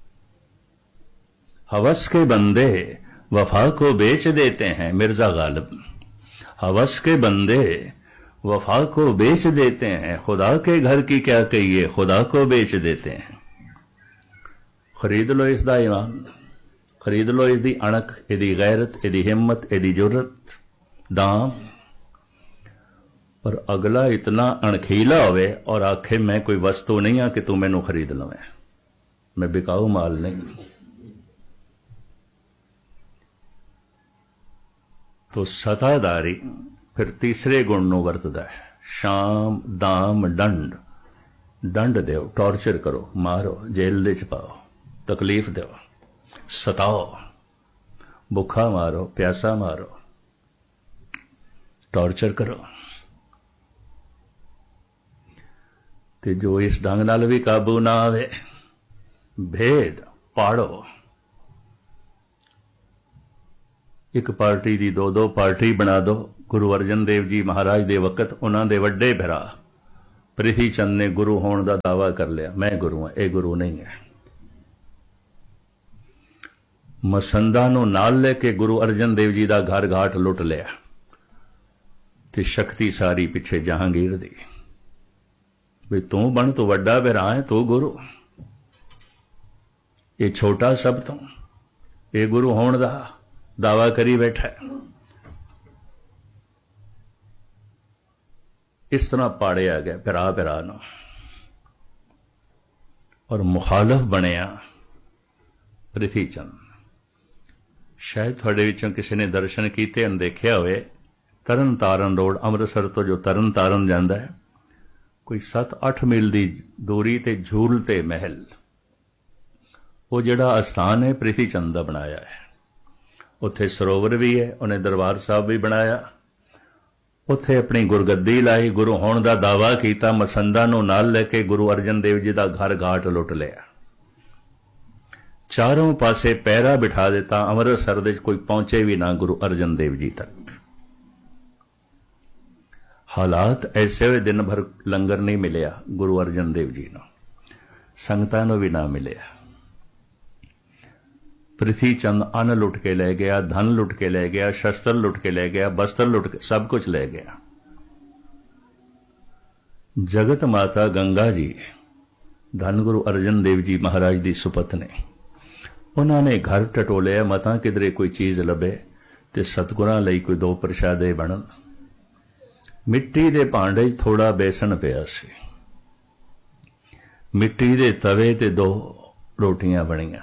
हवस के बंदे वफा को बेच देते हैं, मिर्जा गालिब। हवस के बंदे वफा को बेच देते हैं, खुदा के घर की क्या कहिए, खुदा को बेच देते हैं। खरीद लो इसदा ईमान, खरीद लो इसदी अणक, इहदी गैरत, इहदी हिम्मत, इहदी जुर्रत, दाम। पर अगला इतना अणखीला होवे और आखे मैं कोई वस्तु नहीं हाँ कि तू मैनू खरीद लवें, मैं बिकाऊ माल नहीं। तो सतादारी फिर तीसरे गुण नूं वरतदा है, शाम दाम दंड। दंड दो, टॉर्चर करो, मारो, जेल दे च पाओ, तकलीफ दो, सताओ, भुखा मारो, प्यासा मारो, टॉर्चर करो। ते जो इस ढंग नाल भी काबू ना आवे, भेद पाड़ो। एक पार्टी दी दो दो पार्टी बना दो। गुरु अर्जन देव जी महाराज दे वक्त उन्हां दे वड्डे भरा प्रिथी चंद ने गुरु होने का दावा कर लिया, मैं गुरु हाँ, यह गुरु नहीं है। मसंदा नूं नाल लेके गुरु अर्जन देव जी का घर घाट लुट लिया ते शक्ति सारी पिछे जहांगीर दी। भी तू बन तो वड्डा भरा है, तू गुरु, ये छोटा सब तो ये गुरु होने का दावा करी बैठा है। इस तरह पाड़िया गया भरा भरा नूं और मुखालफ बनया प्रिथी चंद। शायद थोड़े विचों किसी ने दर्शन किए हैं, देखा होवे तरन तारन रोड अमृतसर तो जो तरन तारन जाता है, कोई सत्त अठ मील की दूरी ते झूल ते महल, वो जिहड़ा अस्थान है प्रिथी चंद का बनाया है। उत्थे सरोवर भी है, उन्हें दरबार साहब भी बनाया, उत्थे अपनी गुरगद्दी लाई, गुरु होने का दावा किया, मसंदा नूं नाल लेके गुरु अर्जन देव जी का घर घाट लुट लिया, चारों पासे पैरा बिठा दिता, अमृतसर दे कोई पहुंचे भी ना गुरु अर्जन देव जी तक। हालात ऐसे हुए, दिन भर लंगर नहीं मिलिया गुरु अर्जन देव जी नूं, संगतां नूं भी ना मिलिया। प्रिथी चंद अन्न लुट के ले गया, धन लुट के ले गया, शस्त्र लुट के ले गया, बस्त्र लुट के, सब कुछ ले गया। जगत माता गंगा जी धन गुरु अर्जन देव जी महाराज की सुपत्नी, उन्होंने घर टटोलिया, मतां किधरे कोई चीज लभे ते सतगुरां लई कोई दो प्रशादे बनन। मिट्टी दे भांडे थोड़ा बेसन पिया सी, मिट्टी दे तवे ते दो रोटियां बणियां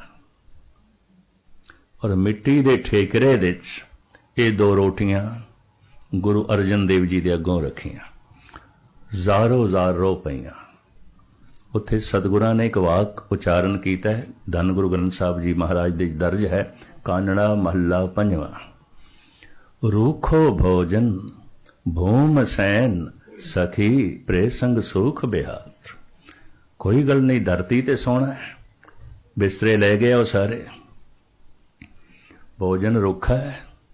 और मिट्टी दे ठेकरे दे ये दो रोटियां गुरु अर्जन देव जी दे अगों रखियां, ज़ारो ज़ार रो पईयां। उत्थे सतगुरां ने एक वाक उच्चारण किया है, धन गुरु ग्रंथ साहब जी महाराज दे दर्ज है, कानड़ा महला पंजवा। रूखो भोजन भूम सैन सखी प्रेसंग सुख बेहात। कोई गल नहीं, धरती ते सोना है, बिस्तरे ले गए वो सारे, भोजन रुखा है,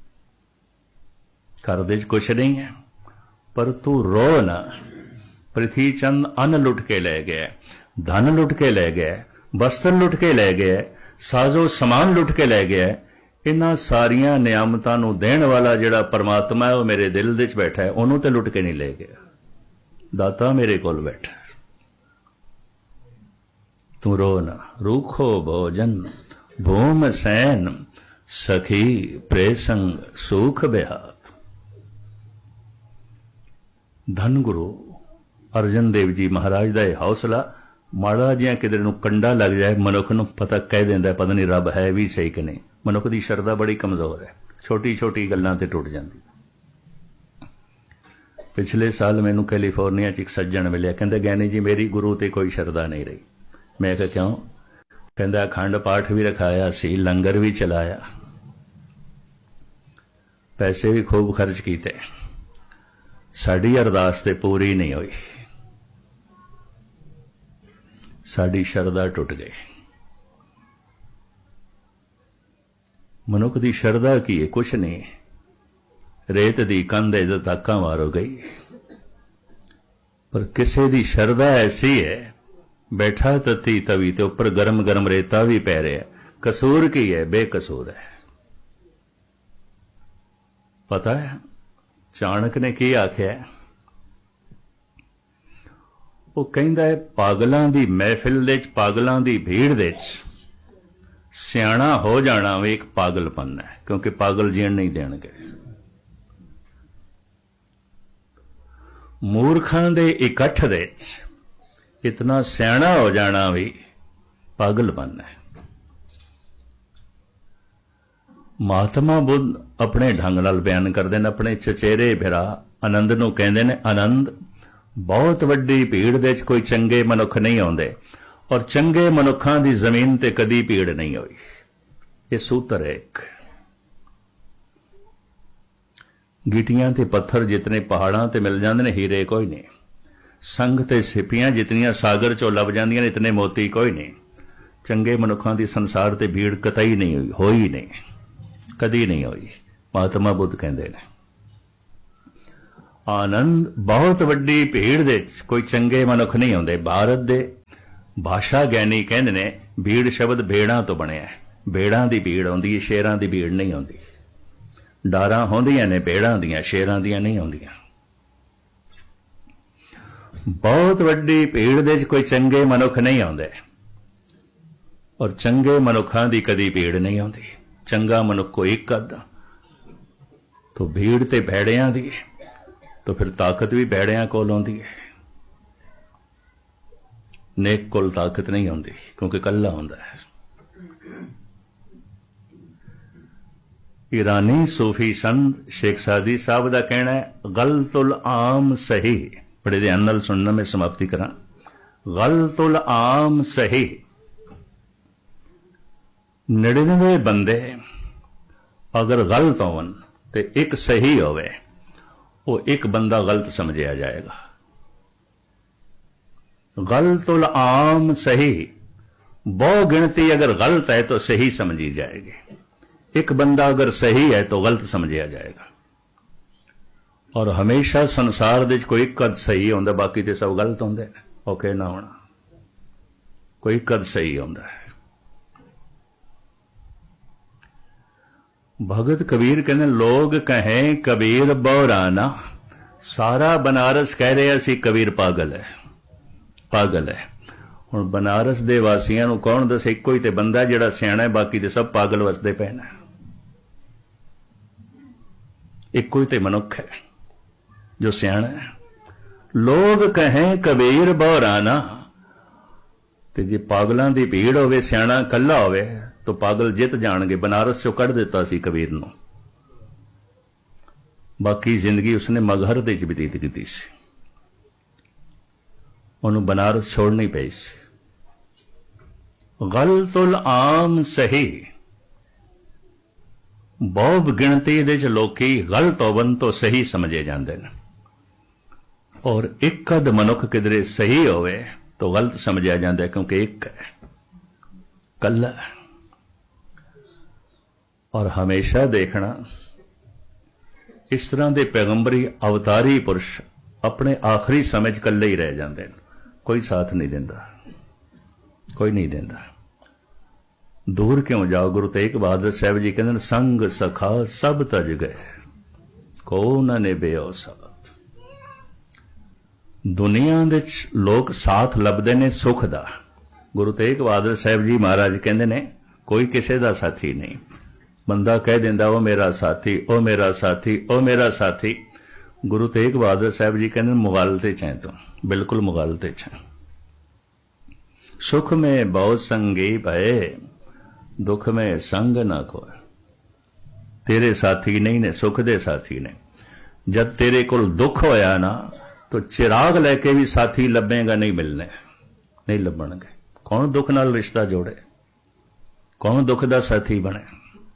घर दे कुछ नहीं है, पर तू रो ना। प्रिथी चंद अन्न लुट के ले गए, धन लुट के ले गए, वस्त्र लुट के ले गए, साजो समान लुट के ले गए। इन्हां सारियां नियामतां नूं देण वाला जिहड़ा परमात्मा है, वो मेरे दिल दे च बैठा है, उहनूं ते लुट के नहीं ले गया। दाता मेरे कोल बैठा, तू रो ना। रूखो भोजन भूम सैन सखी प्रेसंग सुख बेहात। धन गुरु अर्जन देव जी महाराज का यह हौसला, माड़ा जिहा किधर नूं कंडा लग जाए, मनुख नूं पता कह दिंदा पता नहीं रब है भी सही कि नहीं। मनुख की शरदा बड़ी कमजोर है, छोटी छोटी गल्लां ते टुट जाती। पिछले साल मैनू कैलीफोर्निया च एक सज्जन मिलिया, कहंदा ज्ञानी जी मेरी गुरु ते कोई शरदा नहीं रही। मैं कहा क्यों? कहंदा अखंड पाठ भी रखाया सी, लंगर भी चलाया, पैसे भी खूब खर्च किए, साड़ी अरदास ते पूरी नहीं हुई, साड़ी शरदा टुट गई। मनुख की शरदा की है? कुछ नहीं, रेत दी कंध इधर ताका मारो गई। पर किसी दी शरदा ऐसी है, बैठा तती तवी ते ऊपर गरम गरम रेता भी पै रहा है, कसूर की है? बेकसूर है। पता है चाणक ने की आख्या? वो कहंदा है पागलों की महफिल दे, पागलों की भीड़ दे सियाणा हो जाना भी एक पागलपन है, क्योंकि पागल जीण नहीं देणगे। मूर्खां दे इकट्ठ दे इतना सियाणा हो जाना भी पागलपन है। महात्मा बुद्ध अपने ढंग नाल बयान करते हैं, अपने चचेरे भिरा आनंद नूं कहंदे ने, आनंद बहुत वड्डी भीड़ दे कोई चंगे मनुख नहीं आउंदे, और चंगे मनुखां दी जमीन ते कदी भीड़ नहीं हुई। ये सूत्र है एक। गिटियां ते पत्थर जितने पहाड़ां ते मिल जांदे ने, हीरे कोई नहीं। संघ ते सिपियां जितनियां सागर चों लभ जांदियां ने, इतने मोती कोई नहीं। चंगे मनुखां दी संसार ते भीड़ कतई नहीं हुई, होई नहीं, कदी नहीं हुई। ਮਹਾਤਮਾ ਬੁੱਧ ਕਹਿੰਦੇ ਨੇ। ਆਨੰਦ ਬਹੁਤ ਵੱਡੀ ਭੀੜ ਦੇ ਕੋਈ ਚੰਗੇ ਮਨੁੱਖ ਨਹੀਂ ਆਉਂਦੇ। ਭਾਰਤ ਦੇ ਭਾਸ਼ਾ ਗਿਆਨੀ ਕਹਿੰਦੇ ਨੇ ਭੀੜ ਸ਼ਬਦ ਭੇੜਾਂ ਤੋਂ ਬਣਿਆ। ਭੇੜਾਂ ਦੀ ਭੀੜ ਆਉਂਦੀ ਹੈ, ਸ਼ੇਰਾਂ ਦੀ ਭੀੜ ਨਹੀਂ ਆਉਂਦੀ। ਡਾਰਾਂ ਹੁੰਦੀਆਂ ਨੇ ਭੇੜਾਂ ਦੀਆਂ, ਸ਼ੇਰਾਂ ਦੀਆਂ ਨਹੀਂ ਆਉਂਦੀਆਂ। ਬਹੁਤ ਵੱਡੀ ਭੀੜ ਦੇ ਵਿੱਚ ਕੋਈ ਚੰਗੇ ਮਨੁੱਖ ਨਹੀਂ ਆਉਂਦੇ, ਔਰ ਚੰਗੇ ਮਨੁੱਖਾਂ ਦੀ ਕਦੀ ਭੀੜ ਨਹੀਂ ਆਉਂਦੀ। ਚੰਗਾ ਮਨੁੱਖ ਕੋਈ ਇੱਕ ਅੱਧਾ। ਤੋ ਭੀੜ ਤੇ ਭੈੜਿਆਂ ਦੀ, ਤੋ ਫਿਰ ਤਾਕਤ ਵੀ ਭੈੜਿਆਂ ਕੋਲ ਆਉਂਦੀ ਹੈ। ਨੇਕ ਕੋਲ ਤਾਕਤ ਨਹੀਂ ਆਉਂਦੀ, ਕਿਉਂਕਿ ਇਕੱਲਾ ਹੁੰਦਾ ਹੈ। ਈਰਾਨੀ ਸੂਫੀ ਸੰਤ ਸ਼ੇਖ ਸਾਦੀ ਸਾਹਿਬ ਦਾ ਕਹਿਣਾ ਹੈ, ਗਲਤੁਲ ਆਮ ਸਹੀ। ਬੜੇ ਧਿਆਨ ਨਾਲ ਸੁਣਨਾ, ਮੈਂ ਸਮਾਪਤੀ ਕਰਾਂ। ਗਲਤੁਲ ਆਮ ਸਹੀ। ਨੜਿਨਵੇਂ ਬੰਦੇ ਅਗਰ ਗਲਤ ਹੋਣ ਤੇ ਇੱਕ ਸਹੀ ਹੋਵੇ, ਉਹ ਇੱਕ ਬੰਦਾ ਗਲਤ ਸਮਝਿਆ ਜਾਏਗਾ। गलतुल आम सही। बहु गिनती अगर गलत है तो सही समझी जाएगी। एक बंदा अगर सही है तो गलत समझिया जाएगा। और हमेशा संसार दे कोई एक कद सही होंदा, बाकी ते सब गलत होंदे। ओके ना होना, कोई कद सही होंदा है। भगत कबीर कहने, लोग कहें कबीर बौराना, सारा बनारस कह रहे असी कबीर पागल है, पागल है। हुण बनारस दे वासियां नूं कौन दसे, इक्को ही ते बंदा जिहड़ा सियाणा है, बाकी ते सब पागल वसदे पए ने। इक्को ही ते मनुख है जो सियाणा है। लोग कहें कबीर बौराना, ते जे पागलां दी भीड़ होवे, सियाणा कल्ला होवे तो पागल जित जाणगे। बनारस चों कढ दिता सी कबीर नूं, बाकी जिंदगी उसने मगहर दे च बतीत कीती सी, ਉਹਨੂੰ बनारस छोड़नी पई सी। गलतुल आम सही। बहुत गिणती दे च लोकी गलत होवन तो सही समझे जाते हैं, और एक अद मनुख किधरे सही होवे तो गलत समझा जाता है, क्योंकि एक है, कल्ला। और हमेशा देखना इस तरह के पैगंबरी अवतारी पुरुष अपने आखिरी समय च कल्ले ही रह जाते हैं। कोई साथ नहीं देता, कोई नहीं देता। दूर क्यों जाओ। गुरु तेग बहादुर साहब जी कहते, संग सखा सब तज गए, को न निभयो साथ। दुनिया दे लोग साथ लभदे ने सुख दा। गुरु तेग बहादुर साहब जी महाराज कहते ने, कोई किसी दा साथी नहीं। बंदा कह दिंदा ओ मेरा साथी, ओ मेरा साथी, ओ मेरा साथी। गुरु तेग बहादुर साहब जी कहते मुगालते छे, तो बिल्कुल मुगालते छे। सुख में बहुत संगी भये, दुख में संग ना कोई। तेरे साथी नहीं ने, सुख दे साथी ने। जब तेरे कोल दुख होया ना, तो चिराग लैके भी साथी लभेगा नहीं मिलने, नहीं लभणगे। कौन दुख नाल रिश्ता जोड़े, कौन दुख दा साथी बने।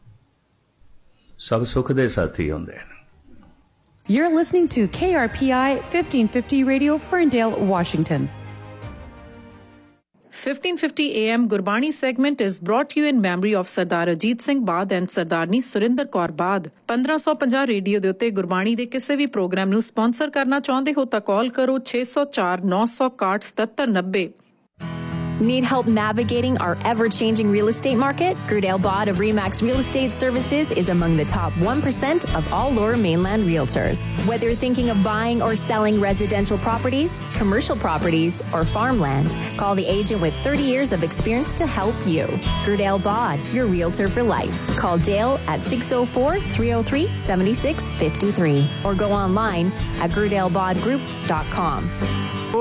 सब सुख दे साथी होंदे हैं। You're listening to K R P I fifteen fifty Radio, Ferndale, Washington. fifteen fifty A M Gurbani segment is brought to you in memory of Sardar Ajit Singh Baad and Sardarni Surinder Kaur Baad. fifteen fifty radio ਦੇ ਉੱਤੇ ਗੁਰਬਾਣੀ ਦੇ ਕਿਸੇ ਵੀ programme ਨੂੰ sponsor ਕਰਨਾ ਚਾਹੁੰਦੇ ਹੋ ਤਾਂ ਕਾਲ ਕਰੋ six oh four nine six one seven seven nine zero. Need help navigating our ever-changing real estate market? Gerdale Bod of Remax Real Estate Services is among the top one percent of all Lower Mainland realtors. Whether you're thinking of buying or selling residential properties, commercial properties, or farmland, call the agent with thirty years of experience to help you. Gerdale Bod, your realtor for life. Call Dale at six oh four, three oh three, seven six five three or go online at gerdale bod group dot com.